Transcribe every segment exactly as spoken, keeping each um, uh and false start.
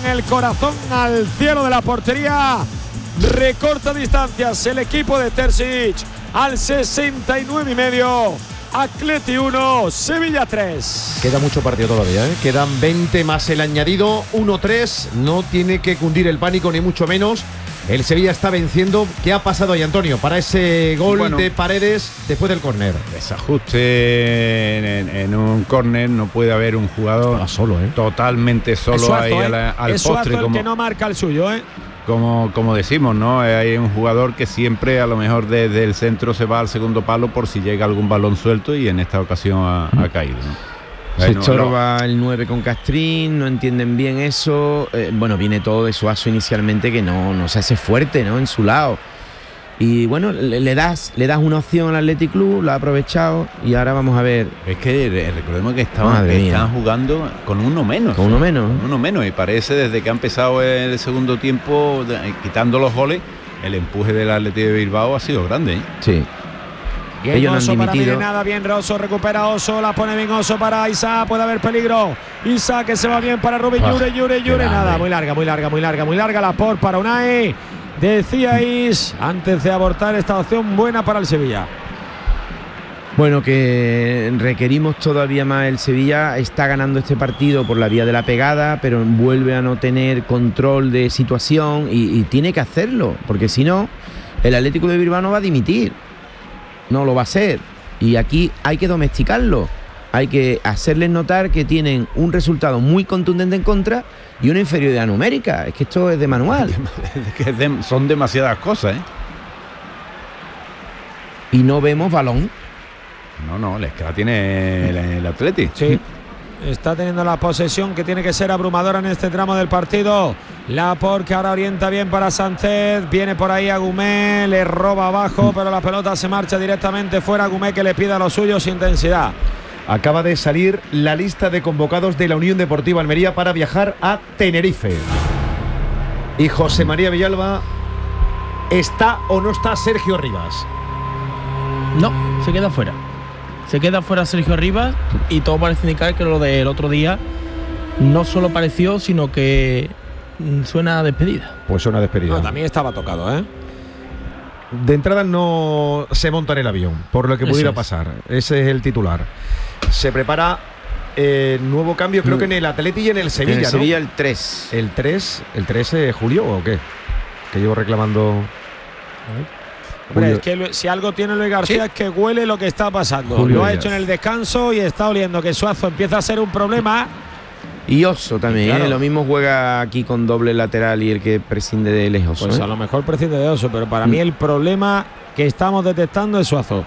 el corazón al cielo de la portería. Recorta distancias el equipo de Terzic al sesenta y nueve y medio. Atleti uno, Sevilla tres. Queda mucho partido todavía, ¿eh? Quedan veinte más el añadido, uno tres. No tiene que cundir el pánico ni mucho menos. El Sevilla está venciendo. ¿Qué ha pasado ahí, Antonio, para ese gol bueno, de Paredes después del córner? Desajuste en, en un córner. No puede haber un jugador Estaba solo, ¿eh? totalmente solo Suazo, ahí ¿eh? a la, al es postre. Suazo como, el que no marca el suyo, ¿eh? Como, como decimos, ¿no? Hay un jugador que siempre a lo mejor desde el centro se va al segundo palo por si llega algún balón suelto, y en esta ocasión ha, ha caído, ¿no? Se no, estorba no. el nueve con Castrín, no entienden bien eso. Eh, bueno, viene todo de Suazo inicialmente, que no, no se hace fuerte, ¿no? En su lado. Y bueno, le, le das le das una opción al Athletic Club, lo ha aprovechado, y ahora vamos a ver. Es que recordemos que estaban, que estaban jugando con uno menos. Con uno menos. Con uno menos, y parece desde que ha empezado el segundo tiempo, de, quitando los goles, el empuje del Athletic de Bilbao ha sido grande, ¿eh? Sí. Bien, ellos Oso no han dimitido. Para nada bien Oso, recupera Oso, la pone bien Oso para Isa, puede haber peligro. Isa que se va bien para Rubén oh, Llure, Llure, Llure, nada, muy larga, muy larga, muy larga, muy larga la por para Unai. Decíais antes de abortar esta opción buena para el Sevilla. Bueno, que requerimos todavía más. El Sevilla está ganando este partido por la vía de la pegada, pero vuelve a no tener control de situación y, y tiene que hacerlo, porque si no, el Atlético de Bilbao no va a dimitir. No lo va a hacer, y aquí hay que domesticarlo, hay que hacerles notar que tienen un resultado muy contundente en contra y una inferioridad numérica. Es que esto es de manual. Es que de, son demasiadas cosas, ¿eh? Y no vemos balón. No, no, es que la tiene el, el Atleti. Sí. Está teniendo la posesión que tiene que ser abrumadora en este tramo del partido. Laporte, que ahora orienta bien para Sánchez. Viene por ahí Agumé, le roba abajo, pero la pelota se marcha directamente fuera. Agumé que le pide a los suyos intensidad. Acaba de salir la lista de convocados de la Unión Deportiva Almería para viajar a Tenerife. Y José María Villalba, ¿está o no está Sergio Rivas? No, se queda fuera. Se queda fuera Sergio Rivas, y todo parece indicar que lo del otro día no solo pareció, sino que suena a despedida. Pues suena a despedida. No, también estaba tocado, ¿eh? De entrada no se monta en el avión, por lo que pudiera pasar. Ese es el titular. Se prepara eh, nuevo cambio, creo que en el Atleti y en el Sevilla, en el ¿no? Sevilla el tres. ¿El tres? ¿El tres de julio o qué? Que llevo reclamando... Hombre, es que si algo tiene Luis García, ¿sí?, es que huele lo que está pasando. Julio lo ha Díaz. hecho en el descanso y está oliendo que Suazo empieza a ser un problema. Y Oso también, claro. ¿eh? Lo mismo juega aquí con doble lateral, y el que prescinde de él es Oso. Pues ¿eh? a lo mejor prescinde de Oso, pero para mm. mí el problema que estamos detectando es Suazo.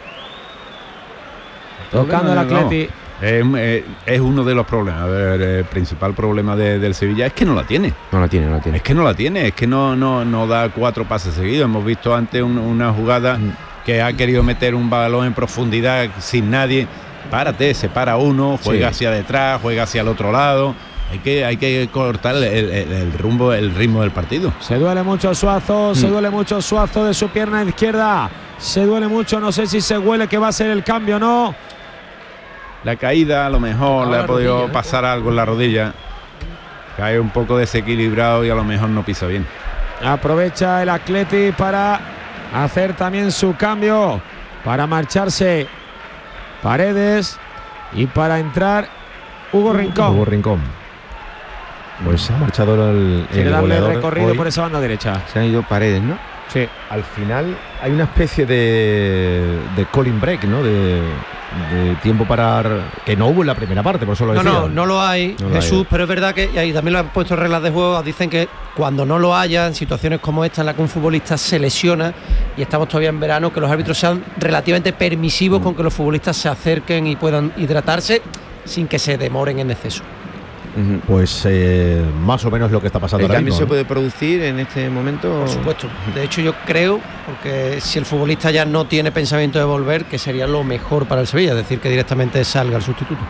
Tocando el Atleti. No. Es, es, es uno de los problemas. A ver, el principal problema de, del Sevilla es que no la tiene. No la tiene, no la tiene. Es que no la tiene, es que no, no, no da cuatro pases seguidos. Hemos visto antes un, una jugada mm. que ha querido meter un balón en profundidad sin nadie. Párate, se para uno, juega sí. hacia detrás, juega hacia el otro lado. Hay que, hay que cortar el, el, el rumbo, el ritmo del partido. Se duele mucho Suazo, mm. se duele mucho Suazo de su pierna izquierda. Se duele mucho, no sé si se huele que va a ser el cambio o no. La caída a lo mejor le ha podido rodilla, pasar algo en la rodilla. Cae un poco desequilibrado y a lo mejor no pisa bien. Aprovecha el Atleti para hacer también su cambio, para marcharse Paredes y para entrar Hugo Rincón. Hugo Rincón. Pues se ha marchado el, Quiere el darle goleador recorrido hoy. Por esa banda derecha. Se han ido Paredes, ¿no? Sí. Al final hay una especie de, de calling break, ¿no? De, de tiempo para... que no hubo en la primera parte, por eso lo decía. No, no, no lo hay, no Jesús, lo hay. Pero es verdad que, y ahí también lo han puesto en reglas de juego, dicen que cuando no lo haya, en situaciones como esta en la que un futbolista se lesiona, y estamos todavía en verano, que los árbitros sean relativamente permisivos mm. con que los futbolistas se acerquen y puedan hidratarse sin que se demoren en exceso. Pues eh, más o menos lo que está pasando ¿El ahora cambio mismo, se ¿no? puede producir en este momento? Por supuesto. De hecho, yo creo, porque si el futbolista ya no tiene pensamiento de volver, que sería lo mejor para el Sevilla, es decir, que directamente salga el sustituto.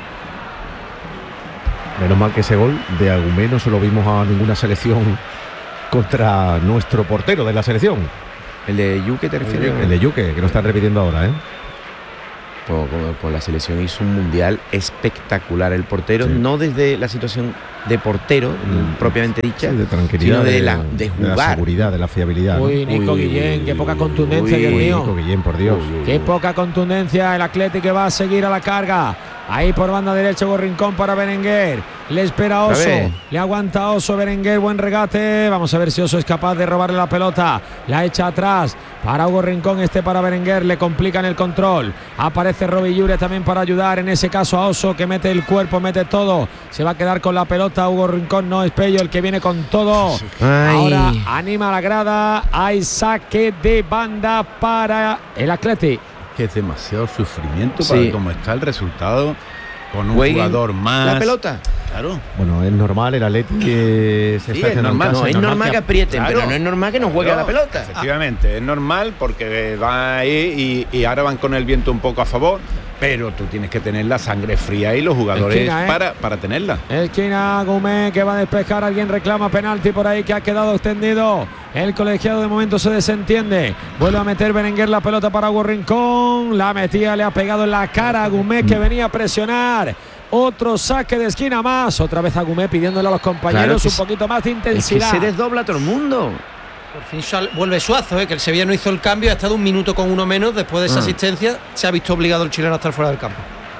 Menos mal que ese gol de Agumé no se lo vimos a ninguna selección contra nuestro portero de la selección. ¿El de Yuque te refieres? El de Yuque, que lo están repitiendo ahora, ¿eh? Con, con, con la selección hizo un mundial espectacular el portero, sí. no desde la situación de portero mm. propiamente dicha, sí, de tranquilidad, sino de, de, la, de jugar, de la seguridad, de la fiabilidad. Uy, ¿no? Nico uy, Guillén, uy, qué poca contundencia, uy, Dios mío. Nico Guillén, por Dios. Uy, uy, qué poca contundencia, el Atlético que va a seguir a la carga. Ahí por banda derecha Hugo Rincón para Berenguer. Le espera Oso. Le aguanta Oso Berenguer. Buen regate. Vamos a ver si Oso es capaz de robarle la pelota. La echa atrás para Hugo Rincón. Este para Berenguer. Le complican el control. Aparece Roby Llure también para ayudar. En ese caso a Oso, que mete el cuerpo, mete todo. Se va a quedar con la pelota. Hugo Rincón, no es Pello el que viene con todo. Ay. Ahora anima a la grada. Hay saque de banda para el Atleti. Que es demasiado sufrimiento sí. para cómo está el resultado, con un Jueguen jugador más. La pelota. Claro. Bueno, es normal el Atleti que se sí, está haciendo normal, en casa, no, es normal, normal que aprieten, claro, pero no es normal que no juegue claro, a la pelota. Efectivamente, ah. es normal porque va ahí y, y ahora van con el viento un poco a favor, pero tú tienes que tener la sangre fría y los jugadores Esquina, ¿eh? para, para tenerla. Esquina, Gumé, que va a despejar, alguien reclama penalti por ahí que ha quedado extendido. El colegiado de momento se desentiende. Vuelve a meter Berenguer la pelota para Hugo Rincón. La metía, le ha pegado en la cara a Gumé, que venía a presionar. Otro saque de esquina más. Otra vez a Gumé pidiéndole a los compañeros claro un poquito más de intensidad. Es que se desdobla todo el mundo. Por fin sal, vuelve Suazo, ¿eh? Que el Sevilla no hizo el cambio. Ha estado un minuto con uno menos. Después de esa ah. asistencia se ha visto obligado el chileno a estar fuera del campo.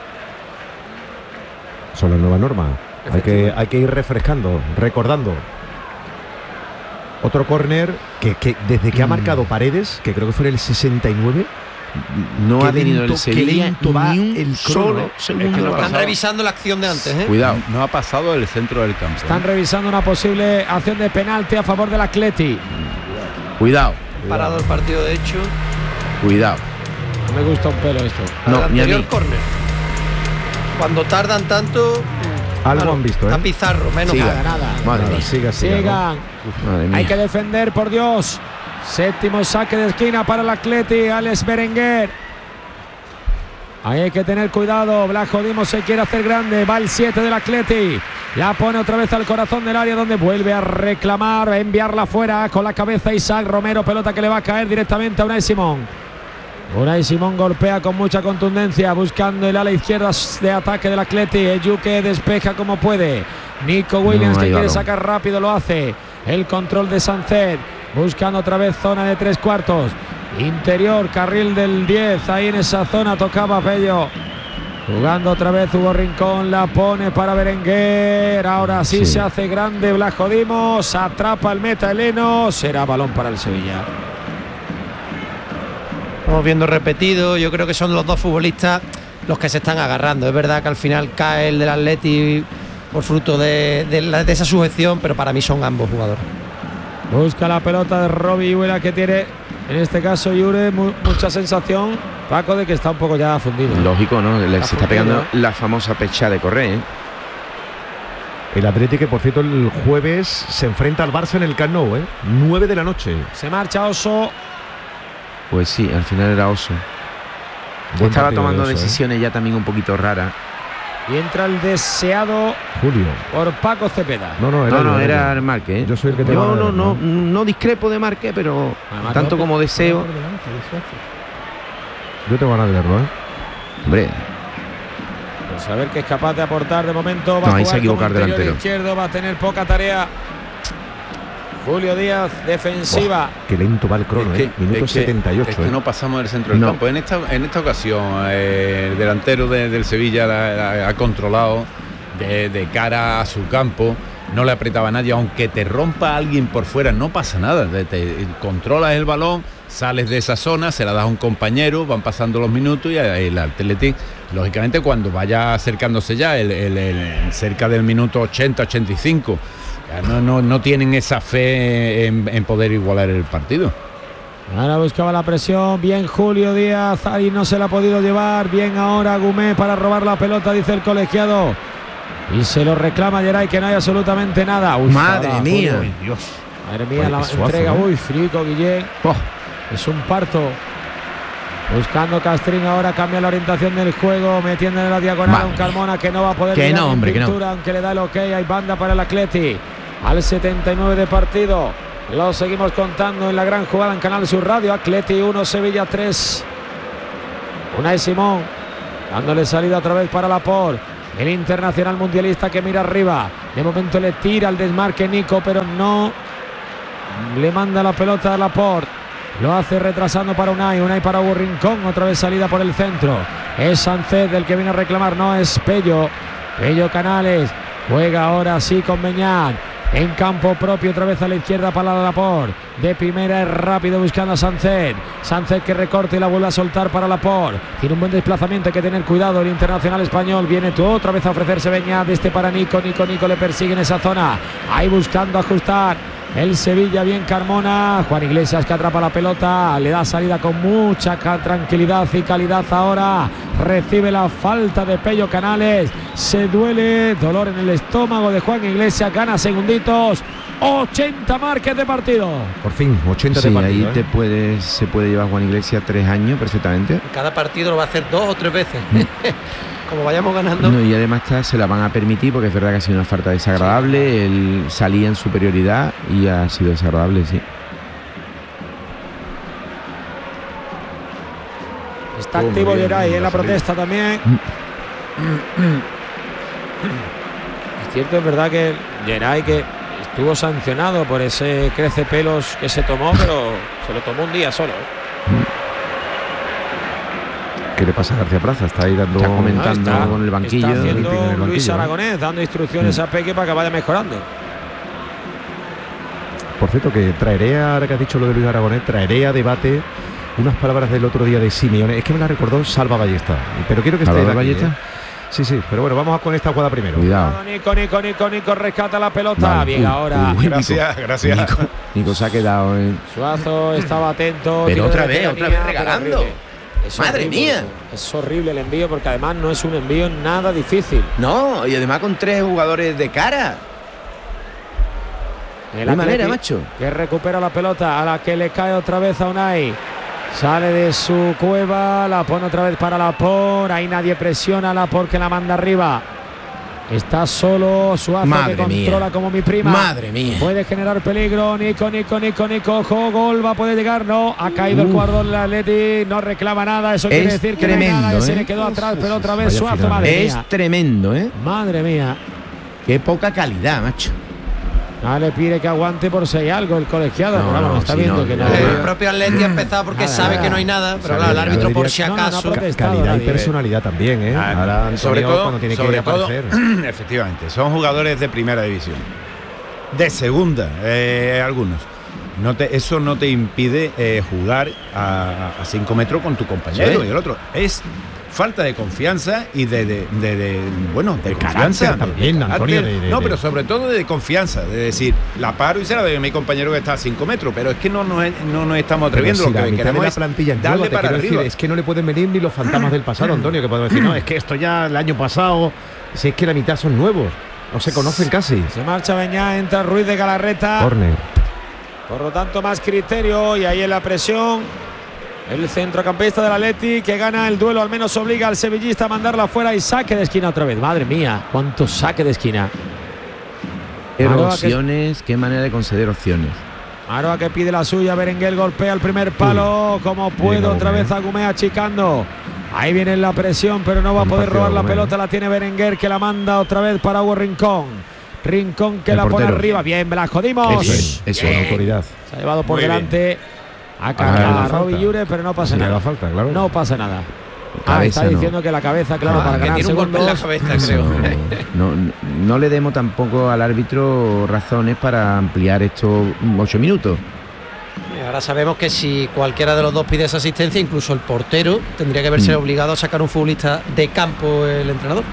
Son las nuevas normas. Hay que, hay que ir refrescando, recordando. Otro córner que, que desde que mm. ha marcado Paredes, que creo que fue en el sesenta y nueve, no ha tenido lento, el Sevilla ni un el solo segundo. Es que no están revisando la acción de antes, ¿eh? Cuidado, no ha pasado el centro del campo. Están ¿eh? revisando una posible acción de penalti a favor del Atleti. Cuidado. Parado el partido, de hecho. Cuidado. No me gusta un pelo esto. No, el anterior córner. Cuando tardan tanto. Algo claro, han visto, ¿eh? A Pizarro, menos siga, nada. nada. Madre mía. Siga, siga. Sigan. ¿no? Hay que defender, por Dios. Séptimo saque de esquina para el Atleti. Alex Berenguer. Ahí hay que tener cuidado. Blajo Dimos se quiere hacer grande. Va el siete del Atleti. La pone otra vez al corazón del área, donde vuelve a reclamar, a enviarla fuera con la cabeza Isaac Romero. Pelota que le va a caer directamente a Unai Simón. Unai Simón golpea con mucha contundencia, buscando el ala izquierda de ataque del Atleti. Ejuke despeja como puede. Nico Williams, no, que quiere balón. sacar rápido, lo hace. El control de Sánchez, buscando otra vez zona de tres cuartos. Interior, carril del diez, ahí en esa zona tocaba Pello. Jugando otra vez Hugo Rincón, la pone para Berenguer. Ahora sí, sí. se hace grande Blajo Dimos, atrapa el meta heleno. Será balón para el Sevilla. Estamos viendo repetido. Yo creo que son los dos futbolistas los que se están agarrando. Es verdad que al final cae el del Atleti por fruto de, de, la, de esa sujeción, pero para mí son ambos jugadores. Busca la pelota de Roby Llure, que tiene en este caso Llure mu mucha sensación, Paco, de que está un poco ya fundido. Lógico, ¿no? Le está se está pegando la famosa pecha de correr, ¿eh? El Atlético, que por cierto el jueves se enfrenta al Barça en el Camp Nou, ¿eh? nueve de la noche. Se marcha Oso. Pues sí, al final era Oso. Buen Estaba tomando de Oso, decisiones ¿eh? ya también un poquito raras. Y entra el deseado Julio por Paco Cepeda. No, no, era, no, no, el, era el Marque, ¿eh? Yo soy el que te no, no, no, no discrepo de Marque, pero Además, tanto como deseo. Yo tengo ganas de verlo, ¿eh? Hombre. Pues a ver qué es capaz de aportar de momento. Va no, a jugar ahí se equivocar como delantero. Izquierdo, va a tener poca tarea. Julio Díaz, defensiva. Oh, qué lento va el crono, es que, ¿eh? Minuto es que, setenta y ocho. Es que ¿eh? no pasamos del centro del no. campo. En esta, en esta ocasión, eh, el delantero de, del Sevilla la, la, ha controlado de, de cara a su campo. No le apretaba a nadie, aunque te rompa alguien por fuera, no pasa nada. Te, te controlas el balón, sales de esa zona, se la das a un compañero, van pasando los minutos y el Athletic, lógicamente, cuando vaya acercándose ya, el, el, el, cerca del minuto ochenta, ochenta y cinco. No, no, no tienen esa fe en, en poder igualar el partido. Ahora buscaba la presión, bien Julio Díaz, ahí no se la ha podido llevar, bien ahora Gumé para robar la pelota, dice el colegiado. Y se lo reclama Geray, que no hay absolutamente nada. Uy, madre ahora, mía. Uy, Dios. Madre mía, la suazo, entrega. ¿no? Uy, Frico, Guillén. Oh, es un parto. Buscando Castrín, ahora cambia la orientación del juego, metiendo en la diagonal a un Carmona que no va a poder que no, hombre, pintura, que no. aunque le da el ok. Hay banda para el Atleti. Al setenta y nueve de partido. Lo seguimos contando en la gran jugada en Canal Sur Radio. Atleti uno, Sevilla tres. Unai Simón dándole salida otra vez para Laporte, el internacional mundialista que mira arriba. De momento le tira al desmarque Nico, pero no le manda la pelota a Laporte. Lo hace retrasando para Unai, Unai para Hugo Rincón, otra vez salida por el centro. Es Sánchez el que viene a reclamar, no es Pello. Pello Canales juega ahora sí con Beñat. En campo propio, otra vez a la izquierda para Laporte. De primera es rápido buscando a Sánchez. Sánchez que recorta y la vuelve a soltar para Laporte. Tiene un buen desplazamiento, hay que tener cuidado. El internacional español viene tú otra vez a ofrecerse Beñat. Este para Nico, Nico, Nico le persigue en esa zona. Ahí buscando ajustar. El Sevilla, bien Carmona. Juan Iglesias que atrapa la pelota. Le da salida con mucha tranquilidad y calidad ahora. Recibe la falta de Pello Canales. Se duele. Dolor en el estómago de Juan Iglesias. Gana segunditos. ochenta marques de partido. Por fin, ochenta sí, de partido. Ahí ¿eh? te puedes, se puede llevar Juan Iglesias tres años perfectamente. Cada partido lo va a hacer dos o tres veces. Como vayamos ganando. No, y además está, se la van a permitir porque es verdad que ha sido una falta desagradable. Sí. Él salía en superioridad y ha sido desagradable, sí. Está oh, activo Geray en la protesta también. Es cierto, es verdad que Geray que estuvo sancionado por ese crece pelos que se tomó, pero se lo tomó un día solo, ¿eh? ¿Qué le pasa a García Plaza? Está ahí dando, está comentando no, está, con el banquillo. Está haciendo el banquillo, Luis ¿eh? Aragonés, dando instrucciones mm. a Peque para que vaya mejorando. Por cierto, que traeré, ahora que has dicho lo de Luis Aragonés, traeré a debate unas palabras del otro día de Simeone. Es que me la recordó Salva Ballesta. Pero quiero que esté ¿Salva aquí, Ballesta? ¿eh? Sí, sí, pero bueno, vamos con esta jugada primero. Cuidado. Nico, Nico, Nico, Nico rescata la pelota. Vale. Bien, uh, ahora. Uh, gracias, gracias. Nico, Nico se ha quedado. ¿eh? Suazo estaba atento. Pero otra vez, otra vez regalando. Es Madre horrible, mía. Es horrible el envío porque además no es un envío nada difícil. No, y además con tres jugadores de cara. De la manera, macho. Que recupera la pelota a la que le cae otra vez a Unai. Sale de su cueva, la pone otra vez para Laporte. Ahí nadie presiona a Laporte que la manda arriba. Está solo Suazo que controla como mi prima. Madre mía. Puede generar peligro. Nico, Nico, Nico, Nico. Ojo, gol, va a poder llegar. No, ha caído uh. el jugador del Atleti. No reclama nada. Eso es quiere decir que tremendo, no hay nada, ¿eh? Se le quedó atrás, pero otra vez Suazo. Madre es mía. tremendo, ¿eh? Madre mía. Qué poca calidad, macho. No le pide que aguante por si hay algo el colegiado. No, no, no está sí, viendo no, que no. El propio Atleti ha empezado porque nada, sabe nada. que no hay nada, pero claro, el árbitro por si acaso. No, no, no calidad nadie. Y personalidad también, ¿eh? Ah, Ahora Antonio, sobre todo cuando tiene sobre que todo, aparecer. Efectivamente, son jugadores de primera división, de segunda, eh, algunos. No te, eso no te impide eh, jugar a, a cinco metros con tu compañero sí. y el otro. Es falta de confianza y de, de, de, de bueno, de, de confianza también, de Antonio. De, de, no, pero sobre todo de confianza, de decir, la paro y se la doy a mi compañero que está a cinco metros, pero es que no nos no, no estamos atreviendo. Si lo que la queremos la es plantilla darle para arriba. Decir, es que no le pueden venir ni los fantasmas del pasado, Antonio, que podemos decir, no, es que esto ya el año pasado, si es que la mitad son nuevos, no se conocen casi. Se marcha Beñat, entra Ruiz de Galarreta. Corner. Por lo tanto, más criterio y ahí en la presión. El centrocampista del Atleti que gana el duelo, al menos obliga al sevillista a mandarla fuera y saque de esquina otra vez. Madre mía, cuánto saque de esquina. Qué opciones, que... qué manera de conceder opciones. Aroa que pide la suya, Berenguer golpea el primer palo, Uy. como puede, Bien, otra vez Agumé achicando. Ahí viene la presión, pero no va a poder robar la pelota, la tiene Berenguer que la manda otra vez para Hugo Rincón. Rincón que el la portero. pone arriba, bien, me la jodimos. Eso es, eso es autoridad. Se ha llevado por Muy delante. Bien. A cargar a Robbie Llure, pero no pasa sí, nada. Falta, claro. No pasa nada. Cabeza, ah, está no. diciendo que la cabeza, claro, ah, para ganar tiene un golpe en la cabeza, creo. No, no, no le demos tampoco al árbitro razones para ampliar estos ocho minutos. Y ahora sabemos que si cualquiera de los dos pide esa asistencia, incluso el portero tendría que verse mm. obligado a sacar un futbolista de campo el entrenador.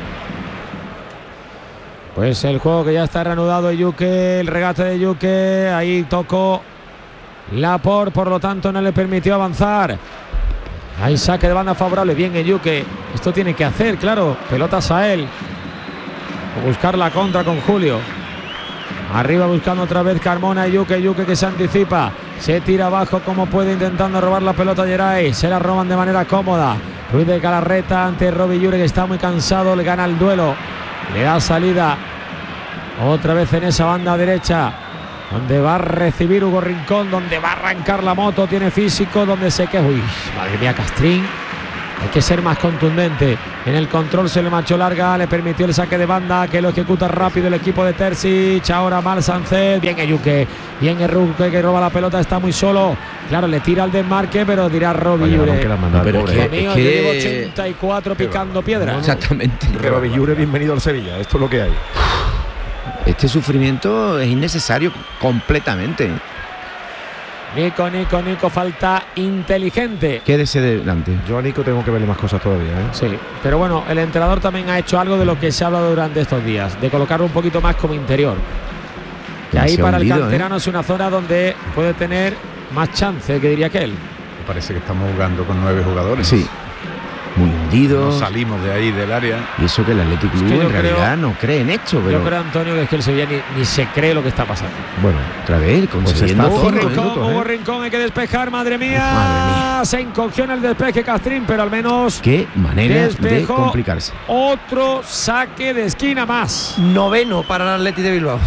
Pues el juego que ya está reanudado, Yuque, el regate de Yuque, ahí tocó Laporte, por lo tanto no le permitió avanzar. Hay saque de banda favorable, bien Yuque. Esto tiene que hacer, claro, pelotas a él. O buscar la contra con Julio. Arriba buscando otra vez Carmona y Yuque, Yuque que se anticipa. Se tira abajo como puede intentando robar la pelota a Geray. Se la roban de manera cómoda. Ruiz de Galarreta ante Robbie Llure que está muy cansado, le gana el duelo. Le da salida otra vez en esa banda derecha, donde va a recibir Hugo Rincón, donde va a arrancar la moto, tiene físico, donde se queda. Uy, madre mía, Castrín. Hay que ser más contundente. En el control se le marchó larga, le permitió el saque de banda, que lo ejecuta rápido el equipo de Terzic. Ahora mal Sánchez, bien Eyuque, bien Erruque, que roba la pelota, está muy solo. Claro, le tira al desmarque, pero dirá Robbie Llure. No, pero es que, Mío, es yo que- llevo ochenta y cuatro picando piedra. Exactamente. Robbie Llure, bienvenido al Sevilla. Esto es lo que hay. Este sufrimiento es innecesario completamente. Nico, Nico, Nico, falta inteligente. Quédese delante. Yo a Nico tengo que verle más cosas todavía, ¿eh? Sí, pero bueno, el entrenador también ha hecho algo de lo que se ha hablado durante estos días, de colocarlo un poquito más como interior. Y ahí Demasiado para el hundido, canterano es una zona donde puede tener más chance, que diría aquel. Parece que estamos jugando con nueve jugadores. Sí. Muy hundido. No salimos de ahí del área. Y eso que el Athletic Club que yo en realidad creo- no cree en esto, pero Yo creo, Antonio, que es que el Sevilla ni, ni se cree lo que está pasando. Bueno, otra vez consiguiendo está Hugo cinco cinco, Rincón, minutos, Hugo ¿eh? Rincón, hay que despejar, madre mía. Madre mía. Se encogió en el despeje Castrín, pero al menos Qué manera despejó. de complicarse. Otro saque de esquina más. Noveno para el Athletic de Bilbao.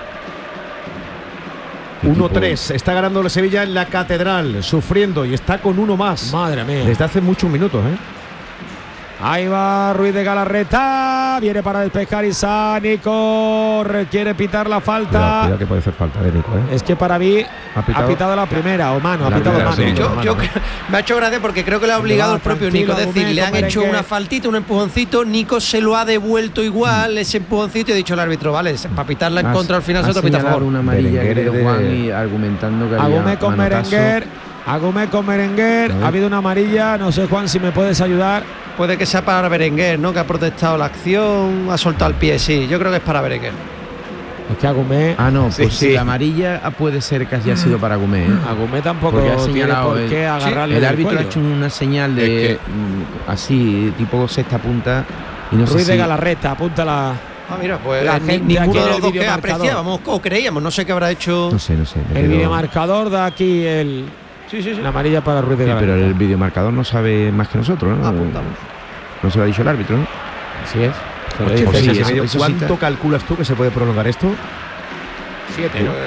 uno tres. Está ganando el Sevilla en la Catedral, sufriendo y está con uno más. Madre mía. Desde hace muchos minutos, ¿eh? Ahí va Ruiz de Galarreta, viene para despejar Isa, Nico quiere pitar la falta. Cuidado, cuidado que puede hacer falta de Nico, ¿eh? Es que para mí Ha ha pitado- pitado, la primera, o mano, ha La pitado primera, mano. sí. Yo, mano, yo ¿no? creo- me ha hecho gracia porque creo que le ha obligado Va, el propio tranquilo, Nico. Es decir, Agumé, le han con hecho merengue. una faltita, un empujoncito. Nico se lo ha devuelto igual, ese empujoncito, y ha dicho el árbitro, vale, para pitarla en Has- contra al final se has te pita a señalado favor. una amarilla, Berenguer querido de- Juan, y argumentando que había Agumé con manotazo. Merenguer, Agumé con Merenguer, A ver. ha habido una amarilla, no sé Juan si me puedes ayudar. Puede que sea para Berenguer, ¿no? Que ha protestado la acción, ha soltado el pie, sí. Yo creo que es para Berenguer. Es que Agumé, Ah, no, Sí, pues sí. sí, la amarilla puede ser que haya sido para Gumé, ¿eh? Agumé tampoco Porque ha tiene señalado por el- qué agarrarle El del árbitro ha cuello. hecho una señal de Es que- mm, así, tipo sexta punta, y no sé Ruiz si de Galarreta, apúntala. Ah, mira, pues La ni- gente aquí ninguno en de el los dos que videomarcador. apreciábamos o creíamos, no sé qué habrá hecho. no sé, no sé. me El quedo- videomarcador da aquí el, Sí, sí, sí. la amarilla para Ruiz de Sí, Galarreta. pero el videomarcador no sabe más que nosotros, ¿no? Apuntamos. No se lo ha dicho el árbitro, ¿no? Así es. Se lo Ocho, dice. pues seis sí, y eso- medio. eso sí ¿Cuánto está- calculas tú que se puede prolongar esto? Siete, ¿no?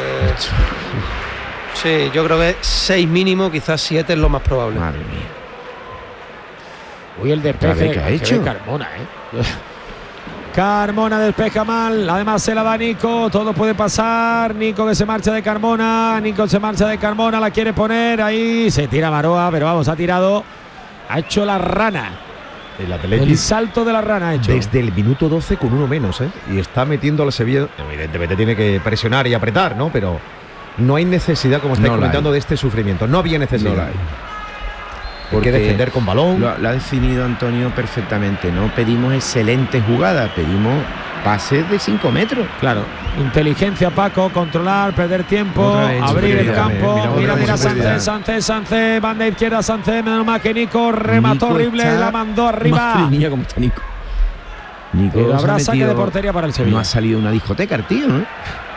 Sí, yo creo que seis mínimo, quizás siete es lo más probable. Madre mía. Uy, el despeje Otra vez, ¿qué ha que hecho? ve Carmona, ¿eh? Carmona despeja mal, además se la da Nico, todo puede pasar. Nico que se marcha de Carmona, Nico se marcha de Carmona, la quiere poner ahí, se tira Maroa, pero vamos, ha tirado, ha hecho la rana, El el Athletic salto de la rana ha hecho. desde el minuto doce con uno menos, ¿eh? Y está metiendo al Sevilla. Evidentemente tiene que presionar y apretar, ¿no? Pero no hay necesidad, como estáis No la comentando, hay. de este sufrimiento. No había necesidad. No la hay. Hay que Porque defender con balón. Lo, lo ha definido Antonio perfectamente. No pedimos excelentes jugadas, pedimos pases de cinco metros. Claro, inteligencia Paco, controlar, perder tiempo, Otra vez abrir el superioridad, campo. mira, Mira, otra mira, vez superioridad. Sánchez, Sánchez, Sánchez, banda izquierda, Sánchez, menos mal que Nico remató Nico horrible, está- la mandó arriba. Madre mía, cómo está Nico. Nico Pero se ha habrá saque metido- de portería para el Sevilla. No ha salido una discoteca el tío, ¿no?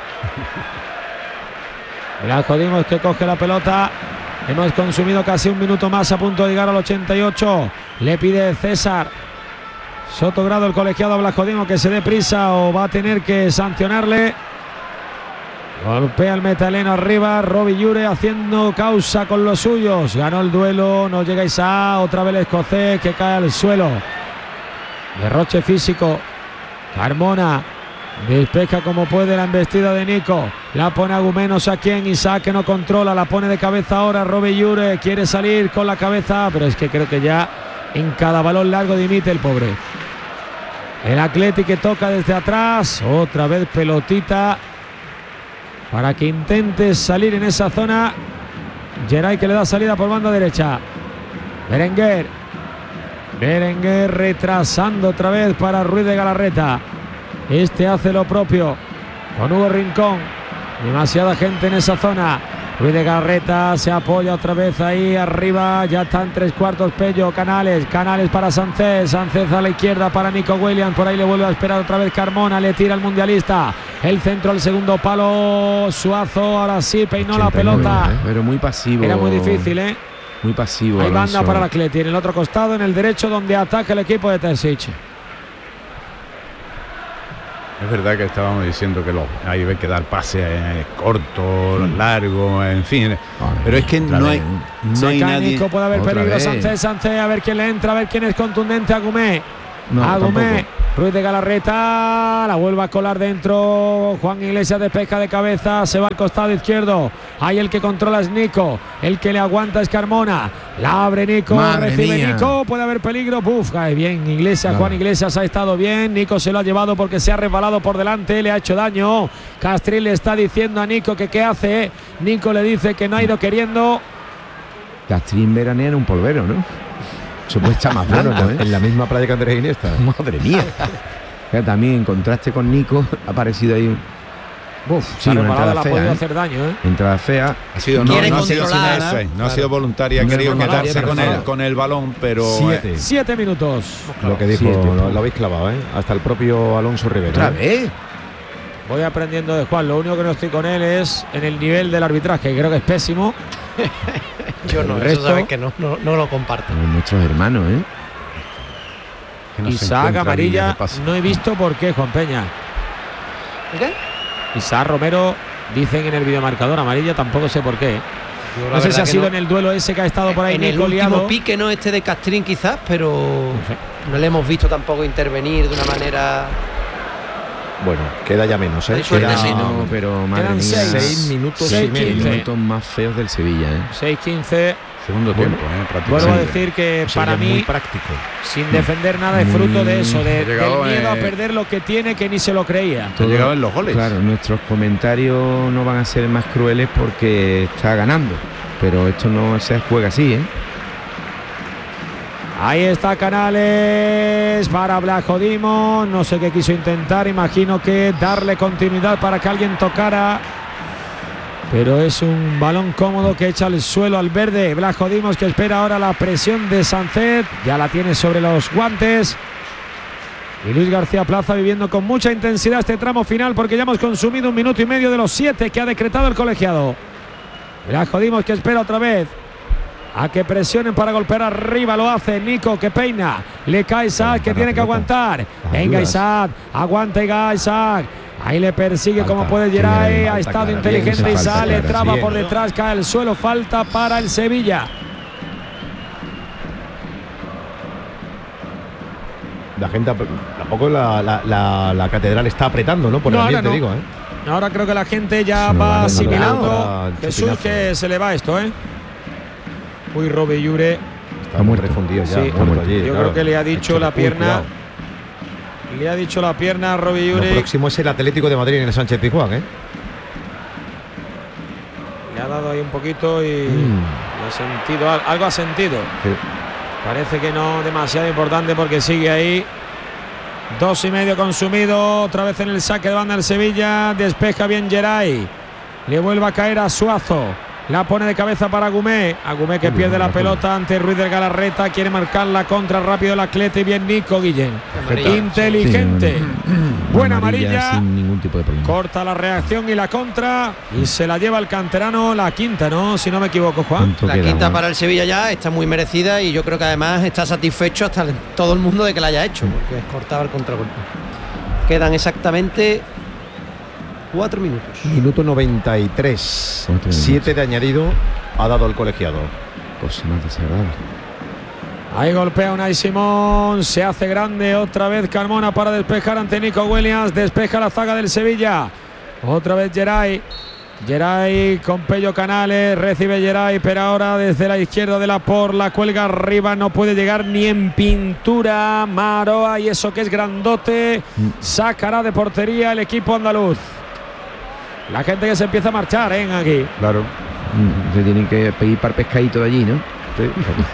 Velasco Dimos que coge la pelota. Hemos consumido casi un minuto más a punto de llegar al ochenta y ocho. Le pide César Sotogrado, el colegiado a Blasco Dimos, que se dé prisa o va a tener que sancionarle. Golpea el metaleno arriba. Robbie Llure haciendo causa con los suyos. Ganó el duelo. No llega Isa. Otra vez el escocés que cae al suelo. Derroche físico. Carmona despeja como puede la embestida de Nico. La pone Agumé, no sé a quién. Isaac que no controla. La pone de cabeza ahora. Robbie Llure quiere salir con la cabeza, pero es que creo que ya en cada balón largo dimite el pobre. El Athletic que toca desde atrás. Otra vez pelotita para que intente salir en esa zona. Geray que le da salida por banda derecha. Berenguer. Berenguer retrasando otra vez para Ruiz de Galarreta. Este hace lo propio con Hugo Rincón. Demasiada gente en esa zona. Ruiz de Galarreta se apoya otra vez ahí arriba. Ya están tres cuartos Pello. Canales. Canales para Sánchez. Sánchez a la izquierda para Nico Williams. Por ahí le vuelve a esperar otra vez Carmona. Le tira el mundialista. El centro al segundo palo. Suazo. Ahora sí peinó la ochenta y nueve, pelota. ¿eh? Pero muy pasivo. Era muy difícil, ¿eh? Muy pasivo. Hay banda Alonso. para el Atleti en el otro costado, en el derecho, donde ataca el equipo de Terzic. Es verdad que estábamos diciendo que lo, hay que dar pases eh, cortos, mm. largos, en fin. Vale, pero es que no hay, no hay nadie. Nico, puede haber peligro. Sánchez, Sánchez, a ver quién le entra, a ver quién es contundente. Agumé. No, Agumé. Ruiz de Galarreta, la vuelve a colar dentro. Juan Iglesias despeja de cabeza, se va al costado izquierdo. Ahí el que controla es Nico, el que le aguanta es Carmona. La abre Nico, Madre recibe mía. Nico, puede haber peligro. Buf, cae bien Iglesias, Claro. Juan Iglesias ha estado bien. Nico se lo ha llevado porque se ha resbalado por delante, le ha hecho daño. Castrín le está diciendo a Nico que qué hace. Nico le dice que no ha ido queriendo. Castrín veranea en un polvero, ¿no? Se puede echar más Claro, blanco, ¿eh? en la misma playa que Andrés Iniesta. Madre mía. Ya también en contraste con Nico ha aparecido ahí un... Uf, Sí, se ha una resbalado, entrada la ha fea, podido ¿eh? hacer daño, ¿eh? entrada fea. Ha sido, no, Quiere no ha sido, controlar, eso, ¿no? no ha Claro. sido voluntaria, ha No querido es voluntaria, quedarse con pero el, fue. con el balón, pero Siete. eh, Siete minutos. Lo que dijo, Siete, lo, pum. lo habéis clavado, ¿eh? Hasta el propio Alonso Rivera. ¿Otra ¿eh? vez? Voy aprendiendo de Juan. Lo único que no estoy con él es en el nivel del arbitraje, que creo que es pésimo. Yo no, El eso resto- sabes que no, no, no lo comparto. Como nuestros hermanos, ¿eh? que no se Isaac encuentra líneas amarilla, de pase. no he visto por qué, Juan Peña. ¿Qué? Isaac Romero, dicen en el videomarcador amarilla, tampoco sé por qué. Yo la No sé si verdad ha que sido no. en el duelo ese que ha estado por ahí En el Nico último liado. pique, no este de Castrín quizás, pero sé. no le hemos visto tampoco intervenir de una manera. Bueno, queda ya menos, ¿eh? Hay suerte, Queda sí, No, pero madre Quedan mía. seis. seis minutos Seis, y medio. quince. minutos más feos del Sevilla, ¿eh? seis quince. Segundo tiempo, eh, prácticamente. Vuelvo a decir que Sevilla para muy mí, práctico. sin defender nada, es fruto de eso, de, Ha llegado, del miedo a eh, perder lo que tiene, que ni se lo creía. Ha llegado en los goles. Claro, nuestros comentarios no van a ser más crueles porque está ganando, pero esto no se juega así, ¿eh? Ahí está Canales para Blajodimos. No sé qué quiso intentar. Imagino que darle continuidad para que alguien tocara. Pero es un balón cómodo que echa al suelo al verde. Blajodimos que espera ahora la presión de Sánchez. Ya la tiene sobre los guantes. Y Luis García Plaza viviendo con mucha intensidad este tramo final porque ya hemos consumido un minuto y medio de los siete que ha decretado el colegiado. Blajodimos que espera otra vez a que presionen para golpear arriba. Lo hace Nico que peina. Le cae Isaac que tiene que aguantar. Venga Isaac. Aguanta Isaac. Ahí le persigue Falta, como puede tiene Geray. Ha falta estado clara, inteligente bien, Isaac. falta Le clara, traba bien. por detrás. Cae al suelo. Falta para el Sevilla. La gente tampoco la, la, la, la catedral está apretando, ¿no? Por el No, ahora ambiente, no. digo, ¿eh? Ahora creo que la gente ya Se lo va van a asimilando. dar el Jesús, chupinazo. que se le va esto, ¿eh? Uy, Robe Llure. Está muy muerto. refundido ya, Sí, muerto muerto. allí, Yo claro. creo que le ha dicho Uy, la pierna. cuidado. Le ha dicho la pierna a Robe Lo Llure. próximo es el Atlético de Madrid en el Sánchez Pizjuán, ¿eh? Le ha dado ahí un poquito y, Mm. y ha sentido al- algo ha sentido. Sí. Parece que no demasiado importante porque sigue ahí. Dos y medio consumido. Otra vez en el saque de banda el Sevilla. Despeja bien Geray. Le vuelve a caer a Suazo. La pone de cabeza para Agumé. Agumé que pierde la pelota ante Ruiz del Galarreta. Quiere marcar la contra rápido el Atleti. Bien Nico Guillén. Amarilla. Inteligente. Buena amarilla. Sin ningún tipo de problema. Corta la reacción y la contra. Y se la lleva el canterano. La quinta, ¿no? Si no me equivoco, Juan. ¿Cuánto La queda, quinta Juan? para el Sevilla ya está muy merecida y yo creo que además está satisfecho hasta el- todo el mundo de que la haya hecho, porque cortaba el contragolpe. Quedan exactamente cuatro minutos. Minuto noventa y tres. Cuatro minutos. Siete de añadido ha dado el colegiado. Cosa más desagradable. Ahí golpea Unai Simón, se hace grande otra vez Carmona para despejar ante Nico Williams, despeja la zaga del Sevilla, otra vez Geray, Geray con Pello Canales, recibe Geray, pero ahora desde la izquierda de la por, la cuelga arriba, no puede llegar ni en pintura, Maroa, y eso que es grandote, sacará de portería el equipo andaluz. La gente que se empieza a marchar, ¿eh? Aquí. Claro. Mm, Se tienen que pedir para el pescadito de allí, ¿no? Sí.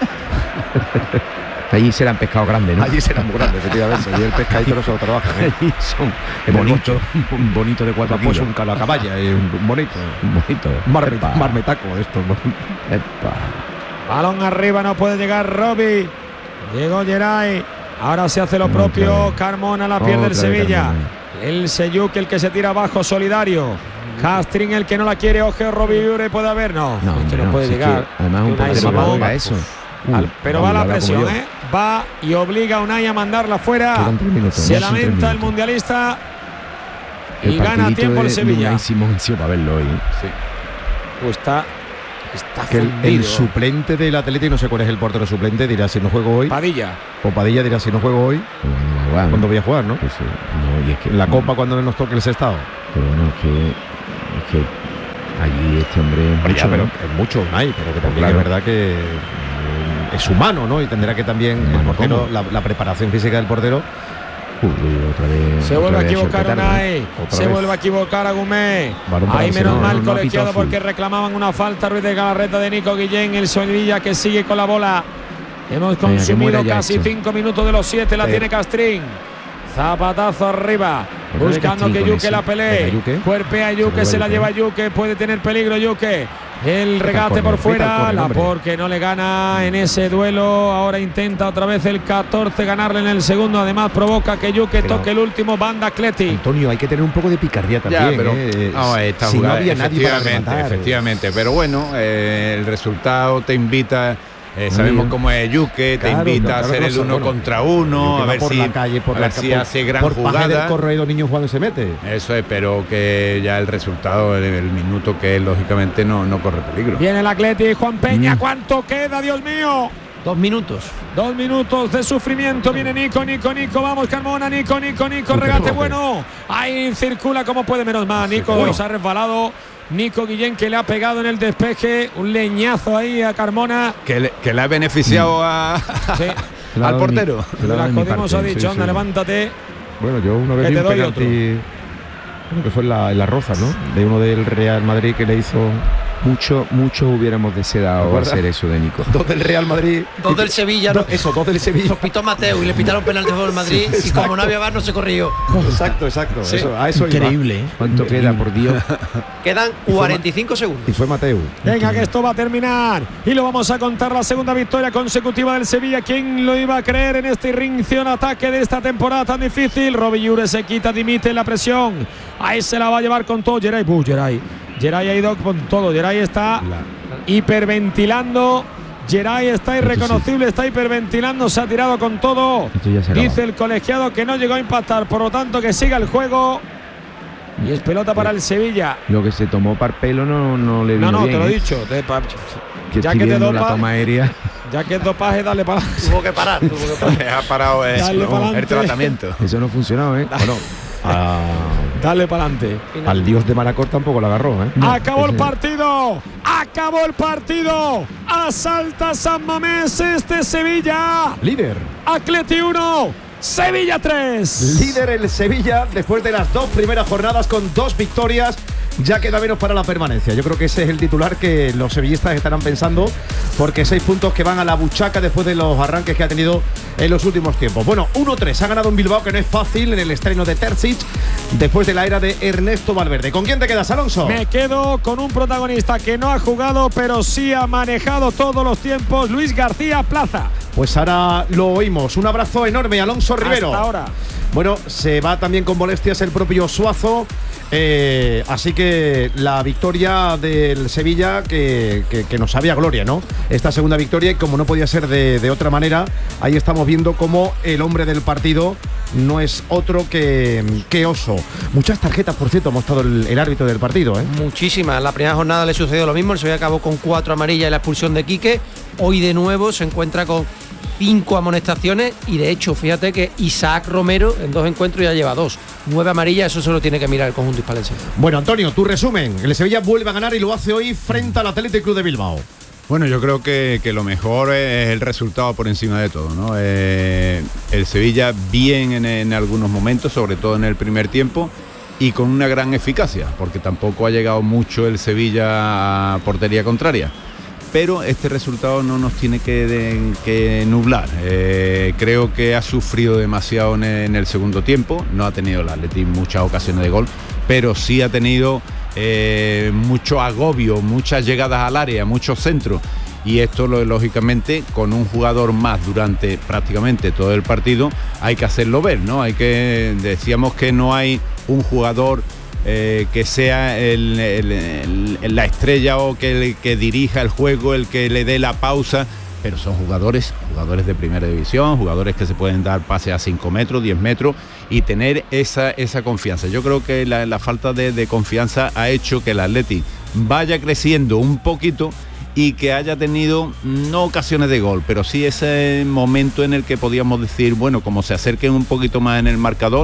Allí serán pescados grandes, ¿no? Allí será muy grande, efectivamente. Y el pescadito no se lo trabajan, ¿eh? Allí son En el bonitos, bonitos de cuatro Pues kilos. un calacaballa y un un bonito. Bonito. Marme- Epa. marmetaco esto. Epa. Balón arriba, no puede llegar Robbie. Llegó Geray. Ahora se hace lo Otra propio. vez. Carmona la pierde el Otra vez Sevilla. Carmona. El Seyuk, el que se tira abajo, solidario. Castrín, el que no la quiere. Oje, Robbie Ure puede haber. No, No, este hombre, no, no, puede si es llegar. que además un Unai poco de Simón, más juega eso. al- Uh, pero vamos, va la habla como presión, yo. ¿eh? Va y obliga a Unai a mandarla fuera. Quedan tres minutos, Se ya son tres lamenta el minutos. mundialista. y gana tiempo el Sevilla. Para verlo hoy. Sí. Pues está, está que el, el fundido. suplente del Atlético, no sé cuál es el portero suplente, dirá si no juego hoy. Padilla. O Padilla dirá si no juego hoy. Pero bueno, no va a jugar, ¿Cuándo ¿no? voy a jugar, no? Pues, eh, no, y es que En la Copa cuando nos toque el sextado. Pero bueno, es que, es que allí este hombre es Pero, mucho, ya, pero ¿no? es mucho, Unai, pero que también Claro. es verdad que eh, es humano, ¿no? Y tendrá que también el Humano, portero, ¿cómo? la, la preparación física del portero. Uy, otra vez, Se otra vuelve a vez equivocar petardo, Unai. ¿eh? Otra Se vez. vuelve a equivocar Agumé. Balón para Ahí el menos Sevilla. mal No, no ha colegiado pitado porque full. reclamaban una falta. Ruiz de Galarreta de Nico Guillén. El Sevilla que sigue con la bola. Hemos que consumido muera ya casi esto. cinco minutos de los siete. La Sí. tiene Castrín. Zapatazo arriba. Pero no Buscando Castrín que con Yuque ese. la pelee. Venga, Yuque. Cuerpea Yuque, Se se la vuelve, lleva ¿eh? Yuque. Puede tener peligro Yuque. El regate córner, por vete al fuera. córner, La hombre. porque no le gana en ese duelo. Ahora intenta otra vez el catorce ganarle en el segundo. Además provoca que Yuque Pero- toque el último. Banda Atleti. Antonio, hay que tener un poco de picardía también. Ya, pero ¿eh? no, esta si no jugada, había nadie para efectivamente, rematar. efectivamente. Pero bueno, eh, el resultado te invita. eh, sabemos Bien. cómo es Yuque, te Claro, invita claro, a hacer claro, el uno bueno, contra uno, Yuque a va ver por si, la calle, por a la ver si por- hace gran por Paje del jugada. Correo, niños jugando se mete. Eso es, pero que ya el resultado, el, el minuto que es, lógicamente no, no corre peligro. Viene el Atleti. Juan Peña. Mm. ¿Cuánto queda, Dios mío? Dos minutos. Dos minutos de sufrimiento. Viene Nico, Nico, Nico. Vamos, Carmona. Nico, Nico, Nico. Regate bueno. Ahí circula como puede, menos mal. Nico Bueno. se ha resbalado. Nico Guillén que le ha pegado en el despeje. Un leñazo ahí a Carmona. Que le, que le ha beneficiado a, Sí. Se lo ha al dado de mi- portero. se lo ha La dado de mi Codemos parte, ha dicho, sí, anda, sí. levántate. Bueno, yo una Que vez vi te un doy penalti, creo que fue en la, en la Roza, ¿no? De uno del Real Madrid que le hizo Mucho, mucho hubiéramos deseado ¿Recuerdas? hacer eso de Nico. dos del Real Madrid. Dos del Sevilla, Do- ¿no? Eso, dos del Sevilla. Los pitó Mateo y le pitaron penalti por el Madrid. Sí, y como no había bar, no se corrió. Exacto, exacto. Sí. Eso, a eso iba. Increíble, ¿eh? ¿Cuánto queda, por Dios? Quedan cuarenta y cinco segundos. Y fue Mateo. Venga, que esto va a terminar. Y lo vamos a contar, la segunda victoria consecutiva del Sevilla. ¿Quién lo iba a creer en este inicio de ataque de esta temporada tan difícil? Robbie Llure se quita, dimite la presión. Ahí se la va a llevar con todo Geray. Uh, Geray. Geray ha ido con todo. Geray está hiperventilando. Geray está irreconocible, está hiperventilando, se ha tirado con todo. Esto ya se acaba. Dice el colegiado que no llegó a impactar, por lo tanto que siga el juego. Y es pelota para el Sevilla. Lo que se tomó para el pelo no, no le vino No, no, bien, te lo he ¿eh? dicho. Te- pa- Que ya estoy que te viendo la dopa, toma aérea. ya que es dopaje, dale para Tuvo que parar, tuvo que parar. ha parado eh, Dale no, pa'lante. el tratamiento. Eso no ha funcionado, ¿eh? Bueno, a- Dale para adelante. al dios de Manacor tampoco la agarró, ¿eh? Acabó el ese- partido. Acabó el partido. Asalta San Mamés este Sevilla. Líder. Atleti uno. Sevilla tres. Líder el Sevilla después de las dos primeras jornadas con dos victorias. Ya queda menos para la permanencia. Yo creo que ese es el titular que los sevillistas estarán pensando, porque seis puntos que van a la buchaca después de los arranques que ha tenido en los últimos tiempos. Bueno, uno tres ha ganado un Bilbao que no es fácil en el estreno de Terzic después de la era de Ernesto Valverde. ¿Con quién te quedas, Alonso? Me quedo con un protagonista que no ha jugado, pero sí ha manejado todos los tiempos. Luis García Plaza. Pues ahora lo oímos. Un abrazo enorme, Alonso Rivero. Hasta ahora. Bueno, se va también con molestias el propio Suazo. Eh, así que la victoria del Sevilla que, que, que nos sabe a gloria, ¿no? Esta segunda victoria, y como no podía ser de, de otra manera, ahí estamos viendo cómo el hombre del partido no es otro que, que Oso. Muchas tarjetas, por cierto, ha mostrado el, el árbitro del partido, ¿eh? Muchísimas. En la primera jornada le sucedió lo mismo. El Sevilla acabó con cuatro amarillas y la expulsión de Quique. Hoy de nuevo se encuentra con cinco amonestaciones y de hecho, fíjate que Isaac Romero en dos encuentros ya lleva dos. Nueve amarillas, eso se lo tiene que mirar el conjunto hispalense. Bueno, Antonio, tu resumen. El Sevilla vuelve a ganar y lo hace hoy frente al Athletic Club de Bilbao. Bueno, yo creo que, que lo mejor es el resultado por encima de todo, ¿no? Eh, el Sevilla bien en, en algunos momentos, sobre todo en el primer tiempo, y con una gran eficacia, porque tampoco ha llegado mucho el Sevilla a portería contraria. Pero este resultado no nos tiene que, de, que nublar. Eh, creo que ha sufrido demasiado en, en el segundo tiempo. No ha tenido el Atleti muchas ocasiones de gol, pero sí ha tenido eh, mucho agobio, muchas llegadas al área, muchos centros. Y esto, lo, lógicamente, con un jugador más durante prácticamente todo el partido, hay que hacerlo ver, ¿no? Hay que, decíamos que no hay un jugador Eh, que sea el, el, el, la estrella o que, el, que dirija el juego, el que le dé la pausa, pero son jugadores, jugadores de primera división, jugadores que se pueden dar pases a cinco metros, diez metros y tener esa, esa confianza. Yo creo que la, la falta de, de confianza ha hecho que el Atleti vaya creciendo un poquito y que haya tenido no ocasiones de gol, pero sí ese momento en el que podíamos decir, bueno, como se acerquen un poquito más en el marcador,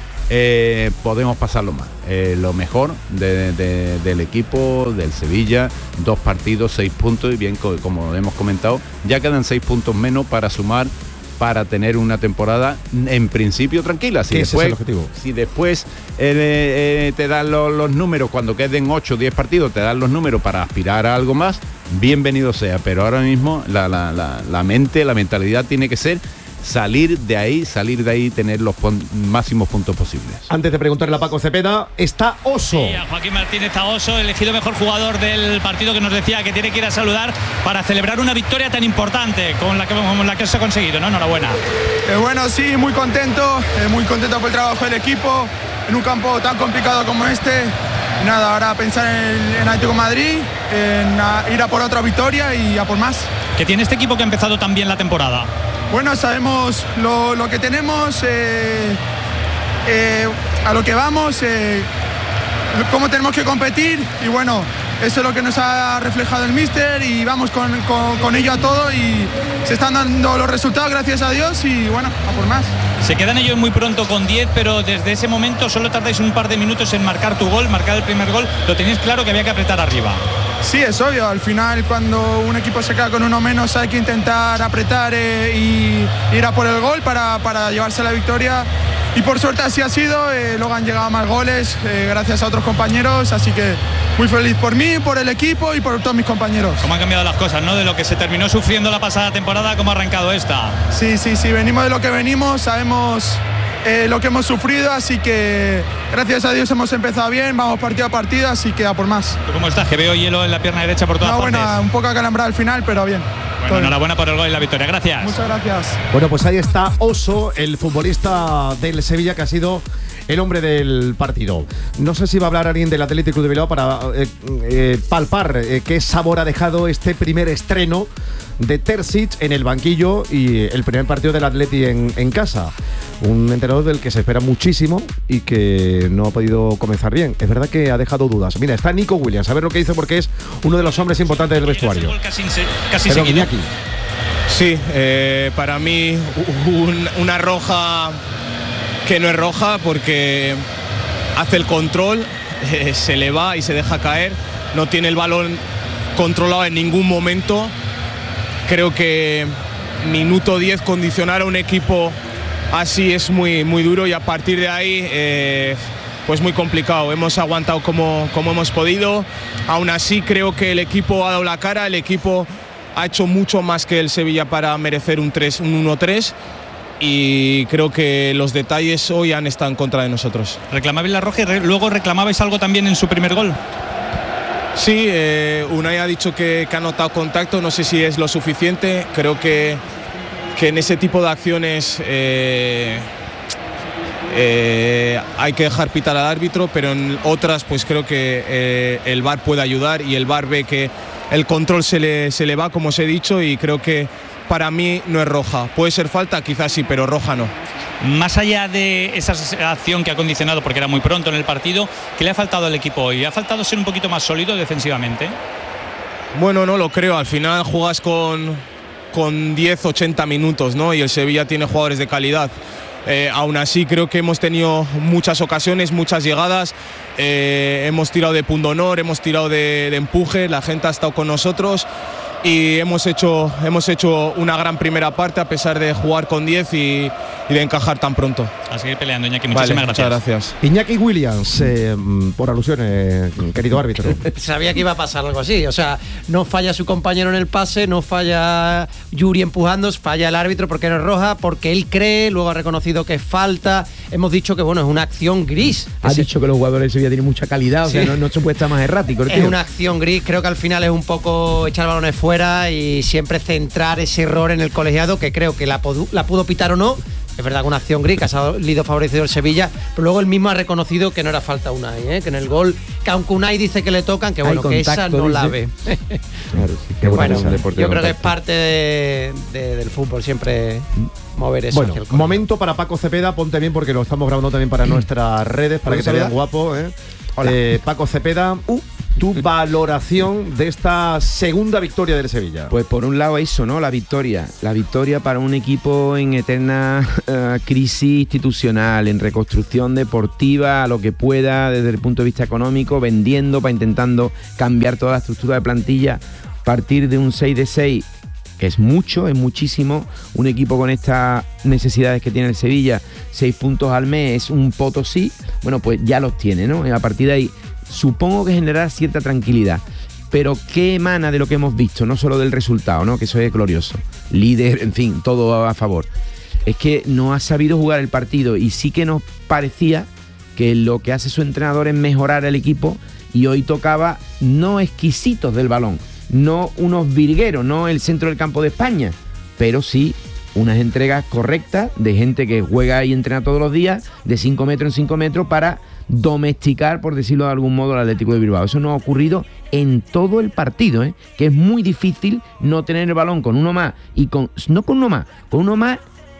eh, podemos pasarlo más. Eh, lo mejor de, de, del equipo, del Sevilla, dos partidos, seis puntos, y bien, como hemos comentado, ya quedan seis puntos menos para sumar, para tener una temporada en principio tranquila. Si después, es el objetivo. Si después eh, eh, te dan los, los números, cuando queden ocho o diez partidos, te dan los números para aspirar a algo más, bienvenido sea, pero ahora mismo la, la, la, la mente, la mentalidad tiene que ser salir de ahí, salir de ahí y tener los pon- máximos puntos posibles. Antes de preguntarle a Paco Cepeda, está Oso. Sí, a Joaquín Martínez está Oso, elegido mejor jugador del partido, que nos decía que tiene que ir a saludar para celebrar una victoria tan importante como la que, como la que se ha conseguido, ¿no? Enhorabuena. Eh, bueno, sí, muy contento, eh, muy contento por el trabajo del equipo en un campo tan complicado como este. Nada, ahora pensar en, en Atlético de Madrid, en a, ir a por otra victoria y a por más. ¿Qué tiene este equipo que ha empezado tan bien la temporada? Bueno, sabemos lo, lo que tenemos, eh, eh, a lo que vamos, eh, cómo tenemos que competir y bueno, eso es lo que nos ha reflejado el míster y vamos con, con, con ello a todo y se están dando los resultados, gracias a Dios, y bueno, a por más. Se quedan ellos muy pronto con diez, pero desde ese momento solo tardáis un par de minutos en marcar tu gol, marcar el primer gol. Lo tenéis claro que había que apretar arriba. Sí, es obvio, al final cuando un equipo se queda con uno menos hay que intentar apretar eh, y ir a por el gol para, para llevarse la victoria. Y por suerte así ha sido, eh, luego han llegado más goles eh, gracias a otros compañeros, así que muy feliz por mí, por el equipo y por todos mis compañeros. ¿Cómo han cambiado las cosas, no? De lo que se terminó sufriendo la pasada temporada, ¿cómo ha arrancado esta? Sí, sí, sí, venimos de lo que venimos, sabemos eh, lo que hemos sufrido, así que gracias a Dios hemos empezado bien, vamos partido a partido, así que a por más. ¿Tú cómo estás? Que veo hielo en la pierna derecha por todas no, partes. Bueno, un poco acalambrado al final, pero bien. Bueno, enhorabuena por el gol y la victoria, gracias. Muchas gracias. Bueno, pues ahí está Oso, el futbolista del Sevilla que ha sido el hombre del partido. No sé si va a hablar alguien del Athletic Club de Bilbao para eh, eh, palpar eh, qué sabor ha dejado este primer estreno de Terzic en el banquillo y el primer partido del Atleti en, en casa. Un entrenador del que se espera muchísimo y que no ha podido comenzar bien. Es verdad que ha dejado dudas. Mira, está Nico Williams, a ver lo que dice porque es uno de los hombres importantes del vestuario. Casi, casi Perdón, seguido. Iñaki. Sí, eh, para mí un, una roja que no es roja porque hace el control, eh, se le va y se deja caer, no tiene el balón controlado en ningún momento. Creo que minuto diez condicionar a un equipo así es muy, muy duro y a partir de ahí eh, pues muy complicado. Hemos aguantado como, como hemos podido, aún así creo que el equipo ha dado la cara, el equipo ha hecho mucho más que el Sevilla para merecer un, tres, un uno tres y creo que los detalles hoy han estado en contra de nosotros. Reclamabais la roja y re- luego reclamabais algo también en su primer gol. Sí, eh, Unai ha dicho que, que ha notado contacto, no sé si es lo suficiente, creo que, que en ese tipo de acciones eh, eh, hay que dejar pitar al árbitro, pero en otras pues creo que eh, el V A R puede ayudar y el V A R ve que el control se le, se le va, como os he dicho, y creo que para mí no es roja. Puede ser falta, quizás sí, pero roja no. Más allá de esa acción que ha condicionado, porque era muy pronto en el partido, ¿qué le ha faltado al equipo hoy? ¿Le ha faltado ser un poquito más sólido defensivamente? Bueno, no lo creo. Al final juegas con, con diez, ochenta minutos, ¿no? Y el Sevilla tiene jugadores de calidad. Eh, aún así creo que hemos tenido muchas ocasiones, muchas llegadas, eh, hemos tirado de pundonor, hemos tirado de, de empuje, la gente ha estado con nosotros y hemos hecho, hemos hecho una gran primera parte a pesar de jugar con diez y, y de encajar tan pronto. A seguir peleando, Iñaki, muchísimas vale, gracias. Muchas gracias. Iñaki Williams, eh, por alusiones, querido árbitro. Sabía que iba a pasar algo así, o sea, no falla su compañero en el pase, no falla Yuri empujando, falla el árbitro porque no es roja, porque él cree, luego ha reconocido que es falta. Hemos dicho que bueno, es una acción gris. Ha Ese, dicho que los jugadores de Sevilla tienen mucha calidad, Sí. o sea, no, no se puede estar más errático. el es tío. una acción gris, creo que al final es un poco echar balones fuera y siempre centrar ese error en el colegiado, que creo que la, podu, la pudo pitar o no. Es verdad que una acción gris que ha salido favorecido el Sevilla, pero luego él mismo ha reconocido que no era falta Unai, ¿eh? Que en el gol que aunque Unai dice que le tocan, que bueno, Hay que esa contacto, no dice. la ve. Claro, sí, qué Bueno, un deporte yo de creo que es contacto. parte de, de- del fútbol, siempre mover eso. Bueno, hacia el córner. momento para Paco Cepeda, ponte bien porque lo estamos grabando también para nuestras redes, para que te vean guapo. ¿eh? Eh, Paco Cepeda, uh, tu valoración de esta segunda victoria del Sevilla. Pues por un lado eso, ¿no? La victoria. La victoria para un equipo en eterna uh, crisis institucional, en reconstrucción deportiva, a lo que pueda desde el punto de vista económico, vendiendo para intentando cambiar toda la estructura de plantilla. Partir de un seis de seis, que es mucho, es muchísimo. Un equipo con estas necesidades que tiene el Sevilla, seis puntos al mes, es un Potosí. Bueno, pues ya los tiene, ¿no? Y a partir de ahí, supongo que generará cierta tranquilidad. Pero ¿qué emana de lo que hemos visto? No solo del resultado, ¿no? Que eso es glorioso. Líder, en fin, todo a favor. Es que no ha sabido jugar el partido y sí que nos parecía que lo que hace su entrenador es mejorar el equipo y hoy tocaba no exquisitos del balón, no unos virgueros, no el centro del campo de España, pero sí unas entregas correctas de gente que juega y entrena todos los días, de cinco metros en cinco metros, para domesticar, por decirlo de algún modo, al Atlético de Bilbao. Eso no ha ocurrido en todo el partido, ¿eh? Que es muy difícil no tener el balón con uno más, y con no con uno más, con uno más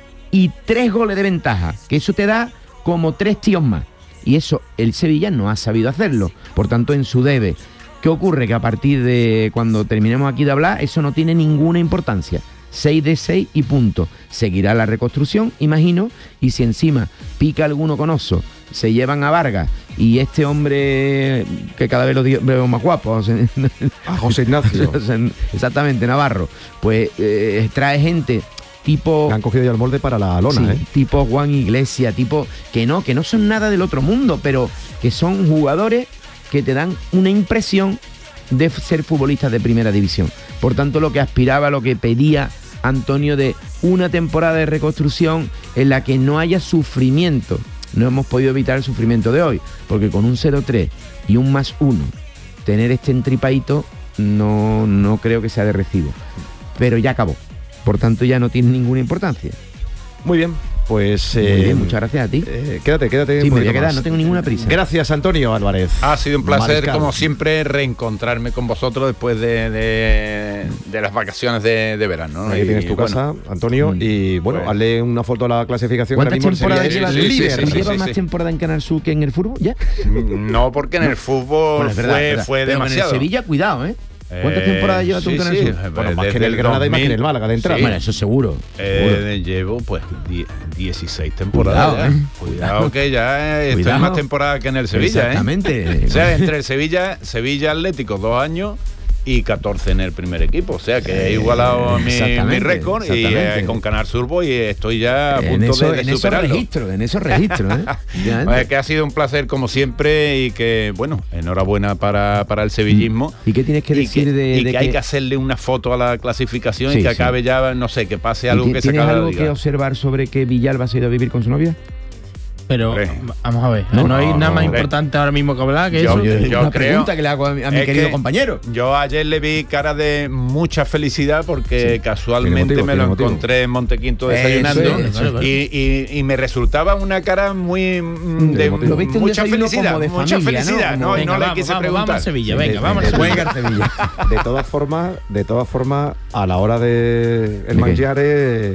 y tres goles de ventaja, que eso te da como tres tíos más. Y eso el Sevilla no ha sabido hacerlo, por tanto en su debe. ¿Qué ocurre? Que a partir de cuando terminemos aquí de hablar, eso no tiene ninguna importancia. seis de seis y punto. Seguirá la reconstrucción, imagino, y si encima pica alguno con oso, se llevan a Vargas y este hombre que cada vez lo digo- veo más guapo, o sea, A José Ignacio. exactamente, Navarro, pues eh, trae gente tipo... Le han cogido ya el molde para la lona, Sí, ¿eh? tipo Juan Iglesias, tipo que no, que no son nada del otro mundo, pero que son jugadores que te dan una impresión de ser futbolistas de primera división. Por tanto, lo que aspiraba, lo que pedía Antonio, de una temporada de reconstrucción en la que no haya sufrimiento. No hemos podido evitar el sufrimiento de hoy, porque con un cero tres y un más uno, tener este entripadito no, no creo que sea de recibo. Pero ya acabó. Por tanto, ya no tiene ninguna importancia. Muy bien, pues... Muy eh, bien, muchas gracias a ti. eh, quédate, quédate. Sí, un me voy a poquito quedar, más. no tengo ninguna prisa. Gracias, Antonio Álvarez. Ha sido un placer, Mariscal. como siempre, reencontrarme con vosotros después de, de, de las vacaciones de, de verano, ¿no? Aquí Y, tienes tu bueno, casa, Antonio, y bueno, Pues- hazle una foto a la clasificación. ¿Cuántas Ahora mismo el temporadas Sevilla llevas es sí, sí, líder. sí, sí, ¿Llevas sí, más sí. temporada en Canal Sur que en el fútbol? ¿Ya? No, porque en el fútbol Bueno, es verdad, fue, es verdad. fue Pero en el demasiado. Sevilla, cuidado, ¿eh? ¿Cuántas Eh, temporadas llevas tú en sí, Canal sí, Sur? Bueno, más que en desde el Granada y más que en el dos mil. Málaga de entrada. Sí. Bueno, eso seguro. Eh, llevo pues die- dieciséis temporadas. Cuidado, ya. ¿eh? Cuidado que ya estoy Cuidado. más temporada que en el Sevilla, ¿eh? Exactamente. O sea, entre el Sevilla, Sevilla Atlético, dos años y catorce en el primer equipo. O sea, que he igualado mi, exactamente, mi récord y exactamente. eh, con Canal Sur voy y estoy ya a en punto eso, de, de en esos superarlo. registros, en esos registros, ¿eh? Ya, Pues que ha sido un placer como siempre y que, bueno, enhorabuena para, para el sevillismo. ¿Y qué tienes que Y decir que, de, y de que hay que hacerle una foto a la clasificación Sí, y que sí. acabe ya, no sé, que pase ¿Y algo ti- que se ¿Tienes acabe algo de que observar sobre que Villalba se ha ido a vivir con su novia? Pero Hombre. vamos a ver, No, no, hay no, nada no, más hombre. importante ahora mismo que hablar que Yo- eso. yo- Una creo- pregunta que le hago a mi, a mi Es querido que compañero. Yo ayer le vi cara de mucha felicidad porque casualmente Tiene motivo, me lo tiene motivo. encontré en Montequinto Eso desayunando es, claro, claro. y, y- y me resultaba una cara muy mm, de motivo. Lo viste un mucha desayuno felicidad, como de mucha familia, ¿no? felicidad, ¿no? Como- Y Venga, no le vamos, quise vamos, preguntar. vamos a Sevilla, De- venga, vamos a de- Sevilla. Juega Sevilla. De todas formas, de todas formas, a la hora de el qué? mangiare,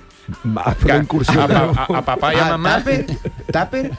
haz una incursión. a, de a- nuevo. a- a papá y a Ah, mamá. ¿Tupper? ¿Tupper?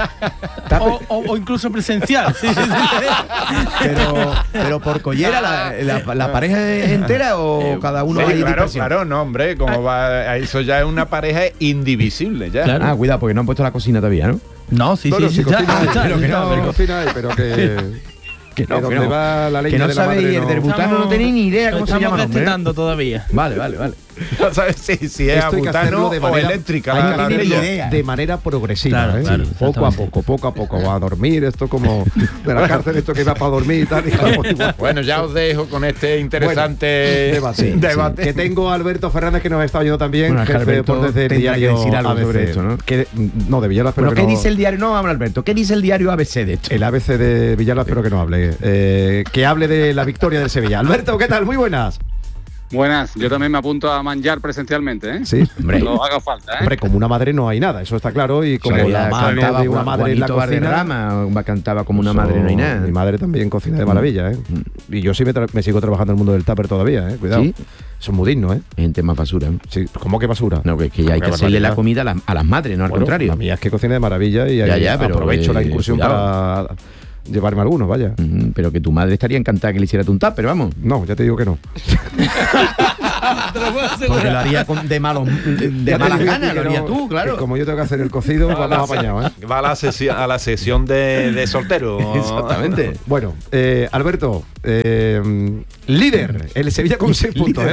O, o- o incluso presencial. Sí, sí, sí. Pero, pero por collera, la, la- la pareja es entera o cada uno Sí, hay claro, dispersión? claro, no, hombre, como va, eso ya es una pareja indivisible ya. Claro. Ah, cuidado, porque no han puesto la cocina todavía, ¿no? No, sí, No, sí, no, sí, sí, está, cocina hay, está, pero que está, no, pero- cocina hay, pero que Que que donde va la leña que no de la sabéis, madre el no- del butano no tenéis ni idea cómo se estamos llama el hombre, ¿eh? destetando todavía. Vale, vale, vale. No sabes si, si es a Esto hay que butano hacerlo de o manera- eléctrica hay la, que la hacerlo leña. idea. de manera progresiva, Claro, ¿eh? claro, poco a exactamente. poco, poco a poco va a dormir, esto como de la cárcel, esto que va para dormir y tal, y vamos igual. Bueno, ya os dejo con este interesante debate. Eh, debate. Que tengo a Alberto Fernández que nos está oyendo también, Bueno, es que jefe de Alberto deportes del tendrá que diario decir algo A B C. sobre esto, ¿no? Que- no, de Villalba, pero Pero que ¿qué no- dice el diario? No, vamos, Alberto. ¿Qué dice el diario A B C de esto? El A B C de Villalba, espero que no hable. Eh, que hable de la victoria del Sevilla. Alberto, ¿qué tal? Muy buenas. Buenas, yo también me apunto a manjar presencialmente, ¿eh? Sí, hombre. No haga falta, ¿eh? Hombre, como una madre no hay nada, eso está claro. Y como sí, la madre de una madre en la cocina. Rama, cantaba como una madre no hay nada. Mi madre también cocina de maravilla, ¿eh? Y yo sí me, me sigo trabajando en el mundo del tupper todavía, ¿eh? Cuidado. ¿Sí? Son muy dignos, ¿eh? Gente más basura. ¿eh? Sí, ¿cómo que basura? No, que, que ya hay que hacerle la comida a las, a las madres, no al bueno, contrario. La mía es que cocina de maravilla y ya, ya, pero aprovecho eh, la incursión cuidado. para llevarme algunos, vaya. Mm, pero que tu madre estaría encantada que le hiciera un tupper, pero vamos. No, ya te digo que no. Porque lo haría con, de, malos, de, de malas ganas, lo haría no, tú, claro. Como yo tengo que hacer el cocido, vamos apañados, ¿eh? Va a la sesión, a la sesión de, de soltero. Exactamente. Bueno, eh, Alberto, eh, líder, el Sevilla con seis puntos,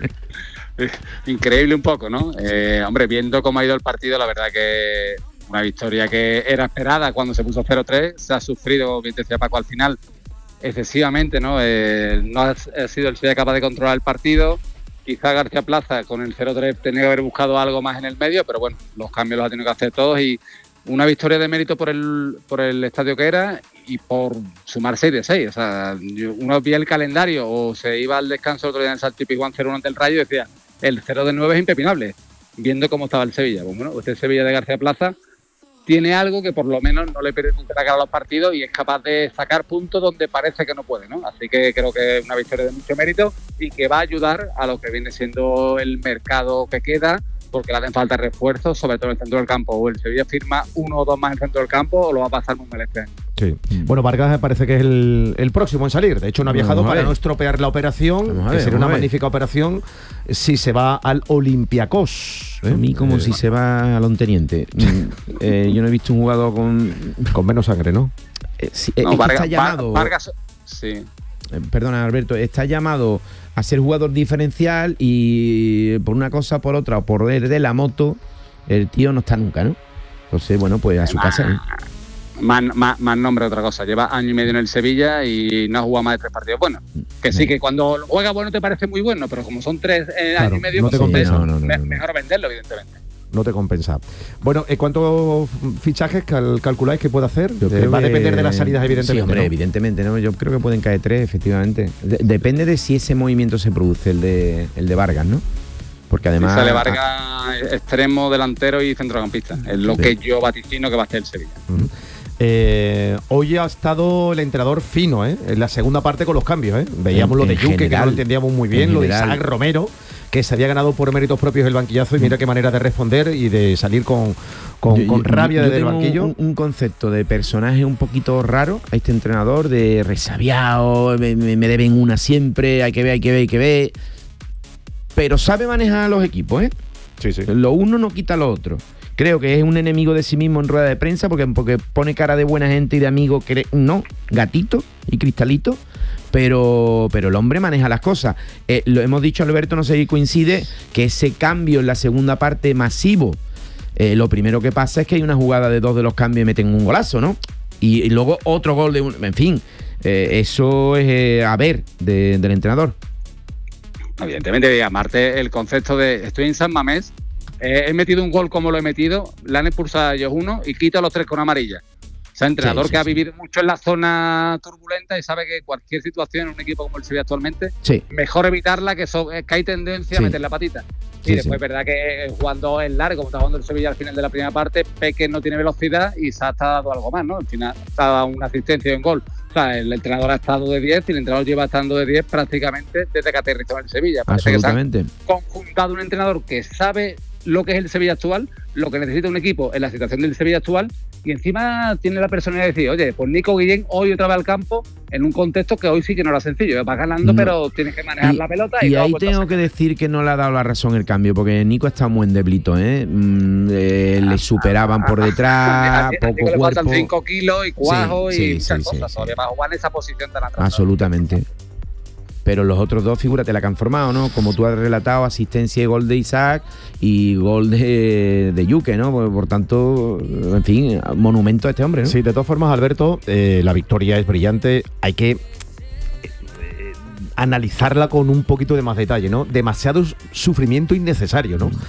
¿eh? Increíble un poco, ¿no? Eh, hombre, viendo cómo ha ido el partido, la verdad que una victoria que era esperada cuando se puso cero tres, se ha sufrido, bien decía Paco, al final, excesivamente, ¿no? Eh, no ha, ha sido el Sevilla capaz de controlar el partido. Quizá García Plaza con el cero tres tenía que haber buscado algo más en el medio, pero bueno, los cambios los ha tenido que hacer todos y una victoria de mérito por el por el estadio que era y por sumar seis de seis. O sea, yo, uno veía el calendario o se iba al descanso el otro día en el Salto y Pizjuán cero uno ante el Rayo y decía, el cero de nueve es impepinable, viendo cómo estaba el Sevilla. Pues bueno, este Sevilla de García Plaza tiene algo que por lo menos no le permite sacar a los partidos y es capaz de sacar puntos donde parece que no puede, ¿no? Así que creo que es una victoria de mucho mérito y que va a ayudar a lo que viene siendo el mercado que queda, porque le hacen falta refuerzos, sobre todo en el centro del campo. O el Sevilla firma uno o dos más en el centro del campo o lo va a pasar muy mal este año. Sí. Bueno, Vargas me parece que es el, el próximo en salir. De hecho, no ha viajado para no estropear la operación, ver, que sería una magnífica operación si se va al Olympiacos. ¿eh? A mí como eh, si se va al Onteniente. eh, yo no he visto un jugador con... Con menos sangre, ¿no? Eh, sí, no, Vargas, está llamado... Vargas, sí. Eh, perdona, Alberto, está llamado a ser jugador diferencial y por una cosa, por otra, o por el de la moto, el tío no está nunca, ¿no? Entonces, bueno, pues a su casa. ¿eh? Más, más, más nombre otra cosa. Lleva año y medio en el Sevilla y no ha jugado más de tres partidos. Bueno, que sí, que cuando juega bueno te parece muy bueno, pero como son tres eh, claro, años y medio, no te pues compensa. no, no, no, me, no, mejor venderlo, evidentemente. No te compensa. Bueno, ¿cuántos fichajes cal, calculáis que puede hacer? Eh, va a depender de las salidas, evidentemente. Sí, hombre, ¿no? evidentemente, ¿no? Yo creo que pueden caer tres, efectivamente. De- depende de si ese movimiento se produce, el de, el de Vargas, ¿no? Porque además... Si sale Vargas, extremo, delantero y centrocampista. Es lo sí. que yo vaticino que va a hacer el Sevilla. Uh-huh. Eh, hoy ha estado el entrenador fino, ¿eh? En la segunda parte con los cambios, ¿eh? Veíamos en, lo de Yuque, que no lo entendíamos muy bien, lo de Isaac Romero, que se había ganado por méritos propios el banquillazo, y mira qué manera de responder y de salir con, con, yo, con rabia desde el banquillo. Un, un concepto de personaje un poquito raro a este entrenador, de resabiado, me, me deben una siempre, hay que ver, hay que ver, hay que ver. Pero sabe manejar a los equipos, ¿eh? Sí, sí. Lo uno no quita lo otro. Creo que es un enemigo de sí mismo en rueda de prensa porque, porque pone cara de buena gente y de amigo, que no, gatito y cristalito, pero, pero el hombre maneja las cosas. Eh, lo hemos dicho, Alberto, no sé si coincide, que ese cambio en la segunda parte masivo, eh, lo primero que pasa es que hay una jugada de dos de los cambios y meten un golazo, ¿no? Y, y luego otro gol de un... En fin, eh, eso es eh, a ver de, del entrenador. Evidentemente, llamarte el concepto de estoy en San Mamés, eh, he metido un gol como lo he metido, le han expulsado a ellos uno y quita a los tres con amarilla. O sea, entrenador sí, sí, que sí. ha vivido mucho en la zona turbulenta y sabe que cualquier situación en un equipo como el Sevilla actualmente, sí. mejor evitarla, que, so, que hay tendencia sí. a meter la patita. Y sí, después es sí. verdad que jugando en largo, como está jugando el Sevilla al final de la primera parte, Peque no tiene velocidad y se ha dado algo más, ¿no? Al final se ha dado una asistencia y un gol. O sea, el entrenador ha estado de diez y el entrenador lleva estando de diez prácticamente desde que aterrizó en el Sevilla. Parece Absolutamente. Que se han conjuntado un entrenador que sabe lo que es el Sevilla actual, lo que necesita un equipo en la situación del Sevilla actual, y encima tiene la personalidad de decir, oye, pues Nico Guillén hoy otra vez al campo en un contexto que hoy sí que no era sencillo, vas ganando, no. pero tienes que manejar y, la pelota. Y, y ahí tengo que decir que no le ha dado la razón el cambio, porque Nico está muy endeblito, ¿eh? Mm, eh le superaban por detrás, a, poco a Nico cuerpo. Le faltan cinco kilos y cuajo sí, y sí, muchas sí, cosas, sí, todavía sí. va a jugar en esa posición tan atrás. Absolutamente. Pero los otros dos, figúrate la que han formado, ¿no? Como tú has relatado, asistencia y gol de Isaac y gol de, de Yuque, ¿no? Por, por tanto, en fin, monumento a este hombre, ¿no? Sí, de todas formas, Alberto, eh, la victoria es brillante. Hay que... eh, analizarla con un poquito de más detalle, ¿no? Demasiado sufrimiento innecesario, ¿no?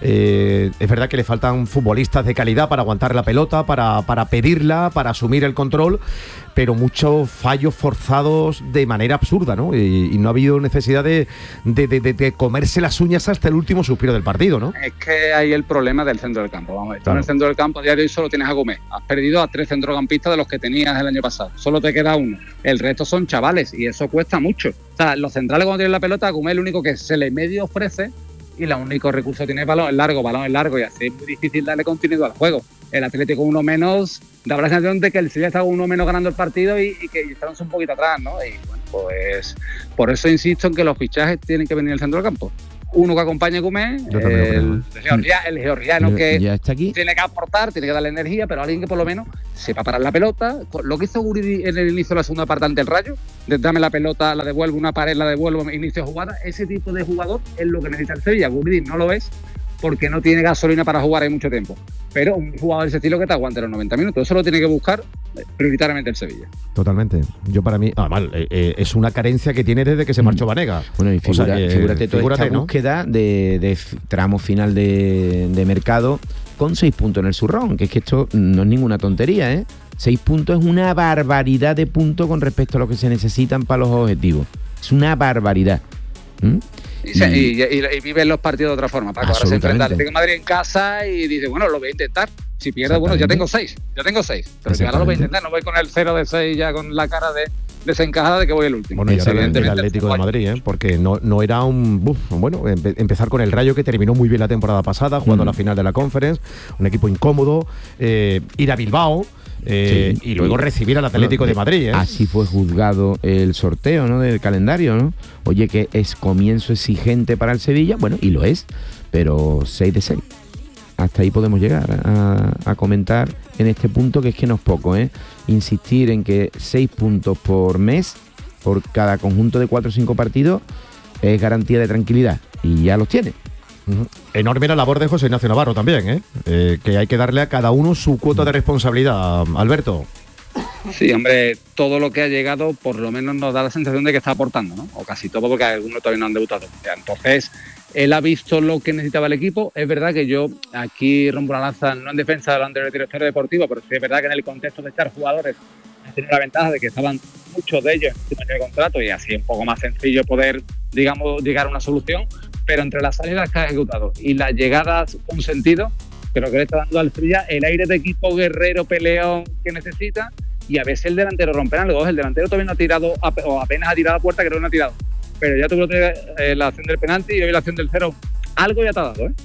Eh, es verdad que le faltan futbolistas de calidad para aguantar la pelota, para, para pedirla, para asumir el control, pero muchos fallos forzados de manera absurda, ¿no? Y, y no ha habido necesidad de, de, de, de comerse las uñas hasta el último suspiro del partido, ¿no? Es que hay el problema del centro del campo. Vamos a ver, claro. En el centro del campo a día de hoy solo tienes a Gómez. Has perdido a tres centrocampistas de los que tenías el año pasado. Solo te queda uno. El resto son chavales y eso cuesta mucho. O sea, los centrales cuando tienen la pelota, a Gómez el único que se le medio ofrece y el único recurso que tiene es balón en largo, balón en largo, y así es muy difícil darle continuidad al juego. El Atlético uno menos, da la sensación de que el Sevilla está uno menos ganando el partido y, y que estamos un poquito atrás, ¿no? Y bueno, pues por eso insisto en que los fichajes tienen que venir al centro del campo. Uno que acompañe a Gómez, el, el georgiano que ya está aquí. Tiene que aportar, tiene que darle energía, pero alguien que por lo menos sepa parar la pelota. Lo que hizo Guridi en el inicio de la segunda parte ante el Rayo, de dame la pelota, la devuelvo, una pared, la devuelvo, inicio de jugada, ese tipo de jugador es lo que necesita el Sevilla. Guridi no lo es porque no tiene gasolina para jugar ahí mucho tiempo. Pero un jugador de ese estilo que te aguante los noventa minutos, eso lo tiene que buscar prioritariamente el Sevilla. Totalmente. Yo para mí, además, eh, eh, es una carencia que tiene desde que se marchó Vanega. Bueno, y figura, o sea, eh, figúrate toda figúrate, esta ¿no? búsqueda de, de tramo final de, de mercado con seis puntos en el zurrón, que es que esto no es ninguna tontería, ¿eh? Seis puntos es una barbaridad de puntos con respecto a lo que se necesitan para los objetivos. Es una barbaridad. ¿Mm? Y, y, y, y, y viven los partidos de otra forma. Paco, ahora se enfrenta al Atlético de Madrid en casa y dice, bueno, lo voy a intentar. Si pierdo, bueno, ya tengo seis. Ya tengo seis. Pero si ahora lo voy a intentar, no voy con el cero de seis ya con la cara de desencajada de que voy el último. Bueno, y ahora el Atlético de Madrid, ¿eh? Porque no, no era un... Uf, bueno, empe- empezar con el Rayo, que terminó muy bien la temporada pasada, jugando mm. la final de la Conference, un equipo incómodo, eh, ir a Bilbao... Eh, sí, y luego recibir al Atlético bueno, de Madrid, ¿eh? Así fue juzgado el sorteo, ¿no? Del calendario, ¿no? Oye, que es comienzo exigente para el Sevilla, bueno, y lo es, pero seis de seis. Hasta ahí podemos llegar a, a comentar en este punto, que es que no es poco, ¿eh? Insistir en que seis puntos por mes, por cada conjunto de cuatro o cinco partidos, es garantía de tranquilidad, y ya los tiene. Uh-huh. Enorme la labor de José Ignacio Navarro también, ¿eh? Eh, que hay que darle a cada uno su cuota de responsabilidad, Alberto. Sí, hombre, todo lo que ha llegado por lo menos nos da la sensación de que está aportando, ¿no? O casi todo, porque algunos todavía no han debutado. Entonces, él ha visto lo que necesitaba el equipo. Es verdad que yo aquí rompo una lanza, no en defensa del anterior director deportivo, pero sí es verdad que en el contexto de echar jugadores ha tenido la ventaja de que estaban muchos de ellos en el contrato y así es un poco más sencillo poder, digamos, llegar a una solución. Pero entre las salidas que ha ejecutado y las llegadas con sentido, creo que le está dando al Sevilla el aire de equipo guerrero, peleón que necesita, y a veces el delantero rompe algo. El delantero todavía no ha tirado, o apenas ha tirado a puerta, creo que no ha tirado. Pero ya tuvo eh, la acción del penalti y hoy la acción del cero. Algo ya te ha dado, ¿eh?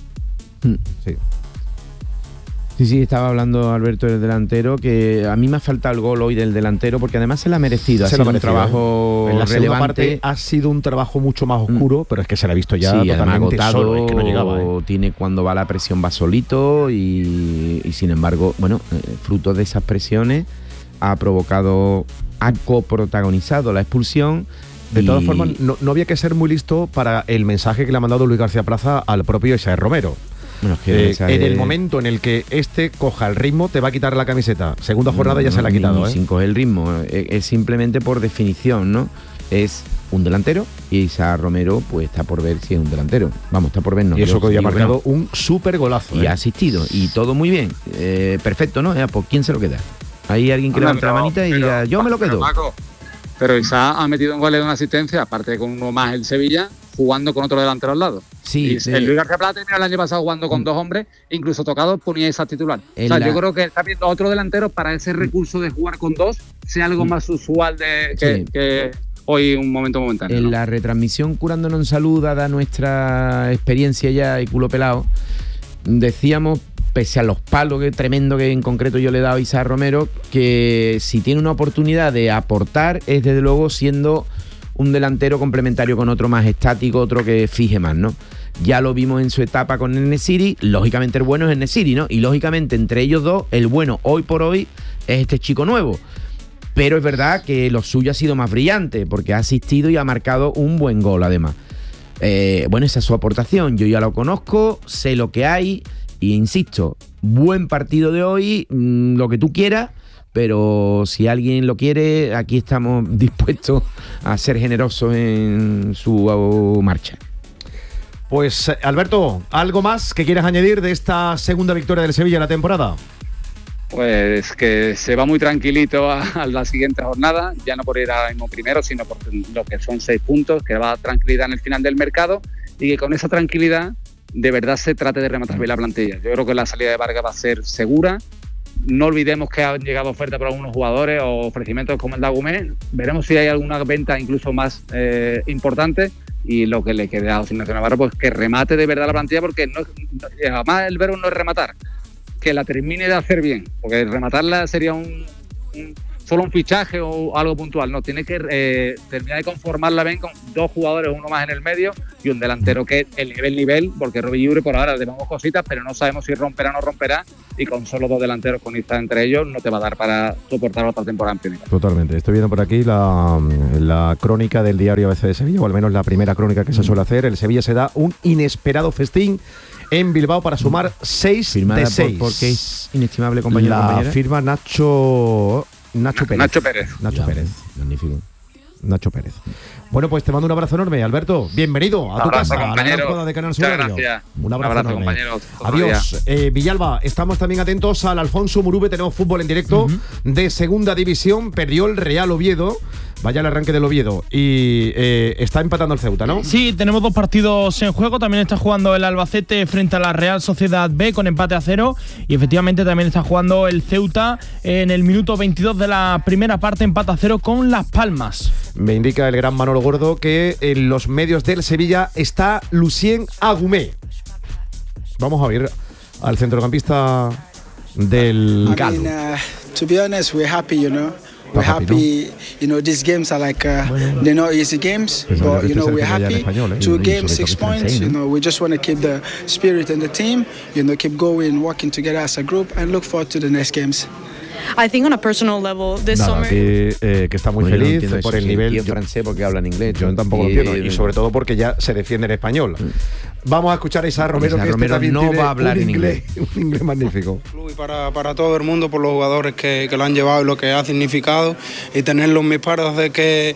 Sí. Sí, sí, estaba hablando Alberto del delantero, que a mí me ha faltado el gol hoy del delantero, porque además se lo ha merecido. Ha se sido lo ha merecido, un trabajo ¿eh? En la relevante. segunda parte ha sido un trabajo mucho más oscuro, mm. pero es que se le ha visto ya sí, totalmente agotado, solo, es que no llegaba, ¿eh? Tiene cuando va la presión va solito y, y sin embargo, bueno, eh, fruto de esas presiones ha provocado, ha coprotagonizado la expulsión. De todas formas, no, no había que ser muy listo para el mensaje que le ha mandado Luis García Plaza al propio Isaías Romero. Bueno, es que eh, en el momento en el que este coja el ritmo, te va a quitar la camiseta. Segunda jornada no, ya se la ha quitado, ni ¿eh? Sin coger el ritmo, es, es simplemente por definición, ¿no? Es un delantero y Isaías Romero pues está por ver si es un delantero. Vamos, está por ver, no. Y eso que hoy ha marcado bueno, un súper golazo. Y ¿eh? ha asistido, y todo muy bien. Eh, perfecto, ¿no? ¿Por quién se lo queda? Hay alguien que levanta la manita y pero, diga, yo me lo quedo. Pero, Paco, pero Isaías ha metido un gol de una asistencia, aparte de con uno más el Sevilla, jugando con otro delantero al lado. Sí, y el Luis García Plata terminó el año pasado jugando con mm. dos hombres, incluso tocado ponía esa titular. O sea, la... yo creo que está viendo otro delantero para ese recurso de jugar con dos, sea algo mm. más usual de que, sí. que hoy un momento momentáneo. En ¿no? la retransmisión Curándonos en Salud, dada nuestra experiencia ya y culo pelado, decíamos, pese a los palos que tremendo que en concreto yo le he dado a Isaías Romero, que si tiene una oportunidad de aportar es desde luego siendo un delantero complementario con otro más estático, otro que fije más, ¿no? Ya lo vimos en su etapa con el Nesiri, lógicamente el bueno es el Nesiri, ¿no? Y lógicamente entre ellos dos, el bueno hoy por hoy es este chico nuevo. Pero es verdad que lo suyo ha sido más brillante, porque ha asistido y ha marcado un buen gol además. Eh, bueno, esa es su aportación, yo ya lo conozco, sé lo que hay, e insisto, buen partido de hoy, mmm, lo que tú quieras, pero si alguien lo quiere, aquí estamos dispuestos a ser generosos en su marcha. Pues Alberto, ¿algo más que quieras añadir de esta segunda victoria del Sevilla en la temporada? Pues que se va muy tranquilito a, a la siguiente jornada, ya no por ir ahora mismo primero, sino por lo que son seis puntos, que va a tranquilidad en el final del mercado y que con esa tranquilidad de verdad se trate de rematar bien la plantilla. Yo creo que la salida de Vargas va a ser segura. No olvidemos que han llegado ofertas por algunos jugadores o ofrecimientos como el de Agumé. Veremos si hay alguna venta incluso más eh, importante. Y lo que le queda a José Ignacio Navarro, pues que remate de verdad la plantilla, porque no, no, además el verbo no es rematar, que la termine de hacer bien, porque rematarla sería un, un solo un fichaje o algo puntual, no, tiene que eh, terminar de conformarla bien con dos jugadores, uno más en el medio y un delantero que eleve el nivel, porque Robbie Lliure por ahora le damos cositas, pero no sabemos si romperá o no romperá, y con solo dos delanteros con Ista entre ellos no te va a dar para soportar otra temporada en primera. Totalmente, estoy viendo por aquí la, la crónica del diario A B C de Sevilla, o al menos la primera crónica que se suele hacer. El Sevilla se da un inesperado festín en Bilbao para sumar seis Firmada de seis. Por, porque es inestimable, compañero. La compañera. firma Nacho Nacho Pérez. Nacho Pérez. Nacho Pérez. Magnífico. Nacho Pérez. Bueno, pues te mando un abrazo enorme, Alberto. Bienvenido a tu abrazo, casa, compañero. a la jugada de Canal Sur Radio. Gracias. Un abrazo, un abrazo enorme. compañero. Adiós. Eh, Villalba, estamos también atentos al Alfonso Murube. Tenemos fútbol en directo uh-huh. de segunda división. Perdió el Real Oviedo. Vaya el arranque del Oviedo. Y eh, está empatando el Ceuta, ¿no? Sí, tenemos dos partidos en juego. También está jugando el Albacete frente a la Real Sociedad B con empate a cero. Y efectivamente también está jugando el Ceuta en el minuto veintidós de la primera parte, empate a cero con Las Palmas. Me indica el gran Manolo Gordo que en los medios del Sevilla está Lucien Agumé. Vamos a ver al centrocampista del Galo. I mean, uh, to be honest, we're happy, you know. We're happy, you know, these games are like, uh, they're not easy games, but, you know, we're happy. Two games, six points, you know, we just want to keep the spirit in the team, you know, keep going, working together as a group, and look forward to the next games. I think on a personal level this Nada, summer que, eh, que está muy bueno, feliz no por eso, el sí, nivel. y en francés porque habla en inglés. Yo tampoco y, lo entiendo, y sobre todo porque ya se defiende en español. Vamos a escuchar a Isa Romero, Isa que Romero este no tiene va a hablar un en inglés, un inglés magnífico. Y para, para todo el mundo, por los jugadores que, que lo han llevado y lo que ha significado, y tenerlo en mis paros de que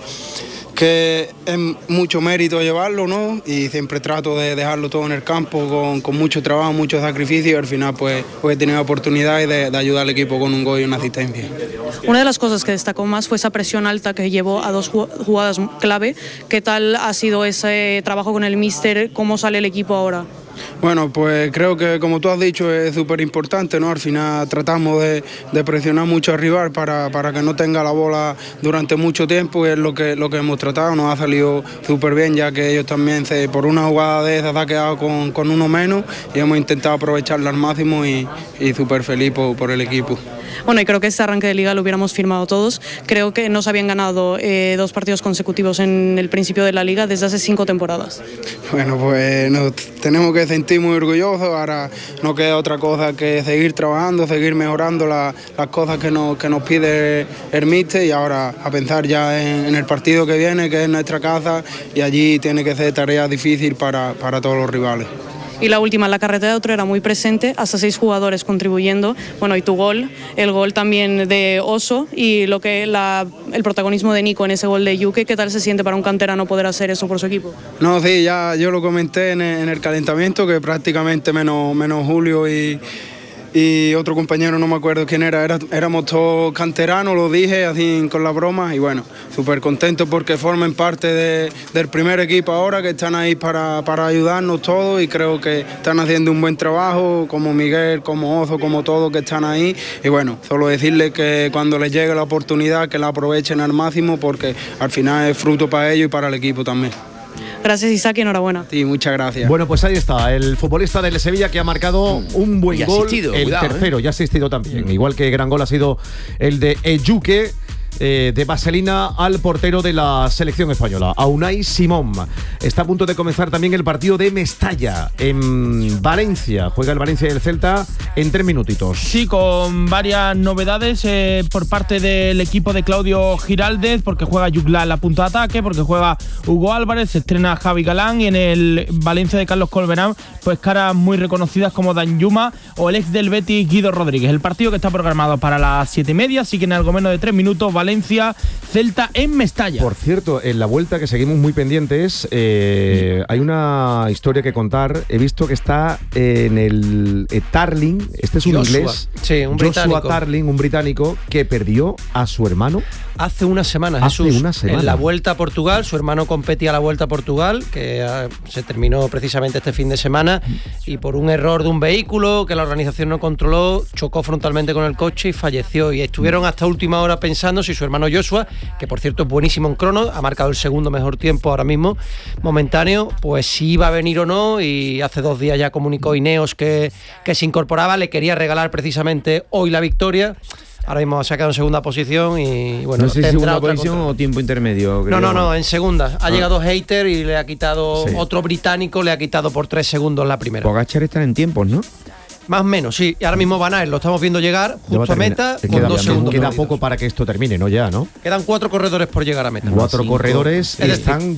que es mucho mérito llevarlo, ¿no? Y siempre trato de dejarlo todo en el campo con, con mucho trabajo, mucho sacrificio, y al final pues, pues he tenido oportunidad de, de ayudar al equipo con un gol y una asistencia. Una de las cosas que destacó más fue esa presión alta que llevó a dos jugadas clave. ¿Qué tal ha sido ese trabajo con el míster? ¿Cómo sale el equipo ahora? Bueno, pues creo que, como tú has dicho, es súper importante, ¿no? Al final tratamos de, de presionar mucho al rival para, para que no tenga la bola durante mucho tiempo, y es lo que, lo que hemos tratado. Nos ha salido súper bien, ya que ellos también, se, por una jugada de esas, se ha quedado con, con uno menos, y hemos intentado aprovecharla al máximo, y, y súper feliz por, por el equipo. Bueno, y creo que este arranque de liga lo hubiéramos firmado todos. Creo que no se habían ganado eh, dos partidos consecutivos en el principio de la liga desde hace cinco temporadas. Bueno, pues nos tenemos que sentir muy orgullosos. Ahora no queda otra cosa que seguir trabajando, seguir mejorando la, las cosas que nos, que nos pide el míster, y ahora a pensar ya en, en el partido que viene, que es nuestra casa, y allí tiene que ser tarea difícil para, para todos los rivales. Y la última, la carretera de otro era muy presente, hasta seis jugadores contribuyendo. Bueno, y tu gol, el gol también de Oso, y lo que la, el protagonismo de Nico en ese gol de Yuke. ¿Qué tal se siente para un canterano poder hacer eso por su equipo? No, sí, ya yo lo comenté en el, en el calentamiento, que prácticamente menos, menos Julio y... y otro compañero, no me acuerdo quién era, era éramos todos canteranos, lo dije así con la broma, y bueno, súper contentos porque formen parte de, del primer equipo ahora, que están ahí para, para ayudarnos todos, y creo que están haciendo un buen trabajo, como Miguel, como Ozo, como todos que están ahí, y bueno, solo decirles que cuando les llegue la oportunidad que la aprovechen al máximo, porque al final es fruto para ellos y para el equipo también. Gracias, Isaac, y enhorabuena. Sí, muchas gracias. Bueno, pues ahí está, el futbolista del Sevilla que ha marcado un buen y gol, asistido, el cuidado, tercero, ¿eh? y ha asistido también. Mm. Igual que gran gol ha sido el de Ejuke. eh, de vaselina al portero de la selección española, a Unai Simón. Está a punto de comenzar también el partido de Mestalla en Valencia. Juega el Valencia y el Celta en tres minutitos. Sí, con varias novedades eh, por parte del equipo de Claudio Giraldez, porque juega Yugla en la punta de ataque, porque juega Hugo Álvarez, se estrena Javi Galán, y en el Valencia de Carlos Colberán, pues caras muy reconocidas como Dan Yuma o el ex del Betis Guido Rodríguez. El partido que está programado para las siete y media, así que en algo menos de tres minutos, Valencia, Celta en Mestalla. Por cierto, en la vuelta que seguimos muy pendientes, eh, hay una historia que contar. He visto que está en el eh, Tarling, este es un Joshua. inglés, Sí, un Joshua británico. Tarling, un británico que perdió a su hermano. Hace una semana, Hace Jesús, una semana. en la Vuelta a Portugal, su hermano competía la Vuelta a Portugal, que uh, se terminó precisamente este fin de semana, y por un error de un vehículo que la organización no controló, chocó frontalmente con el coche y falleció. Y estuvieron hasta última hora pensando si su hermano Joshua, que por cierto es buenísimo en crono, ha marcado el segundo mejor tiempo ahora mismo, momentáneo, pues si iba a venir o no, y hace dos días ya comunicó Ineos que, que se incorporaba, le quería regalar precisamente hoy la victoria. Ahora mismo se ha quedado en segunda posición y bueno, no sé si tendrá segunda otra posición contra- o tiempo intermedio. No, no, no, en segunda. Ha Ah. llegado Hater y le ha quitado, Sí. otro británico le ha quitado por tres segundos la primera. Pogačar están en tiempos, ¿no? Más o menos, sí. Y ahora mismo Van Aert lo estamos viendo llegar Ya va justo a terminar. meta Te con queda, dos segundos. queda perdidos. poco para que esto termine, ¿no? Ya, ¿no? Quedan cuatro corredores por llegar a meta. Cuatro Cinco. corredores Es decir, están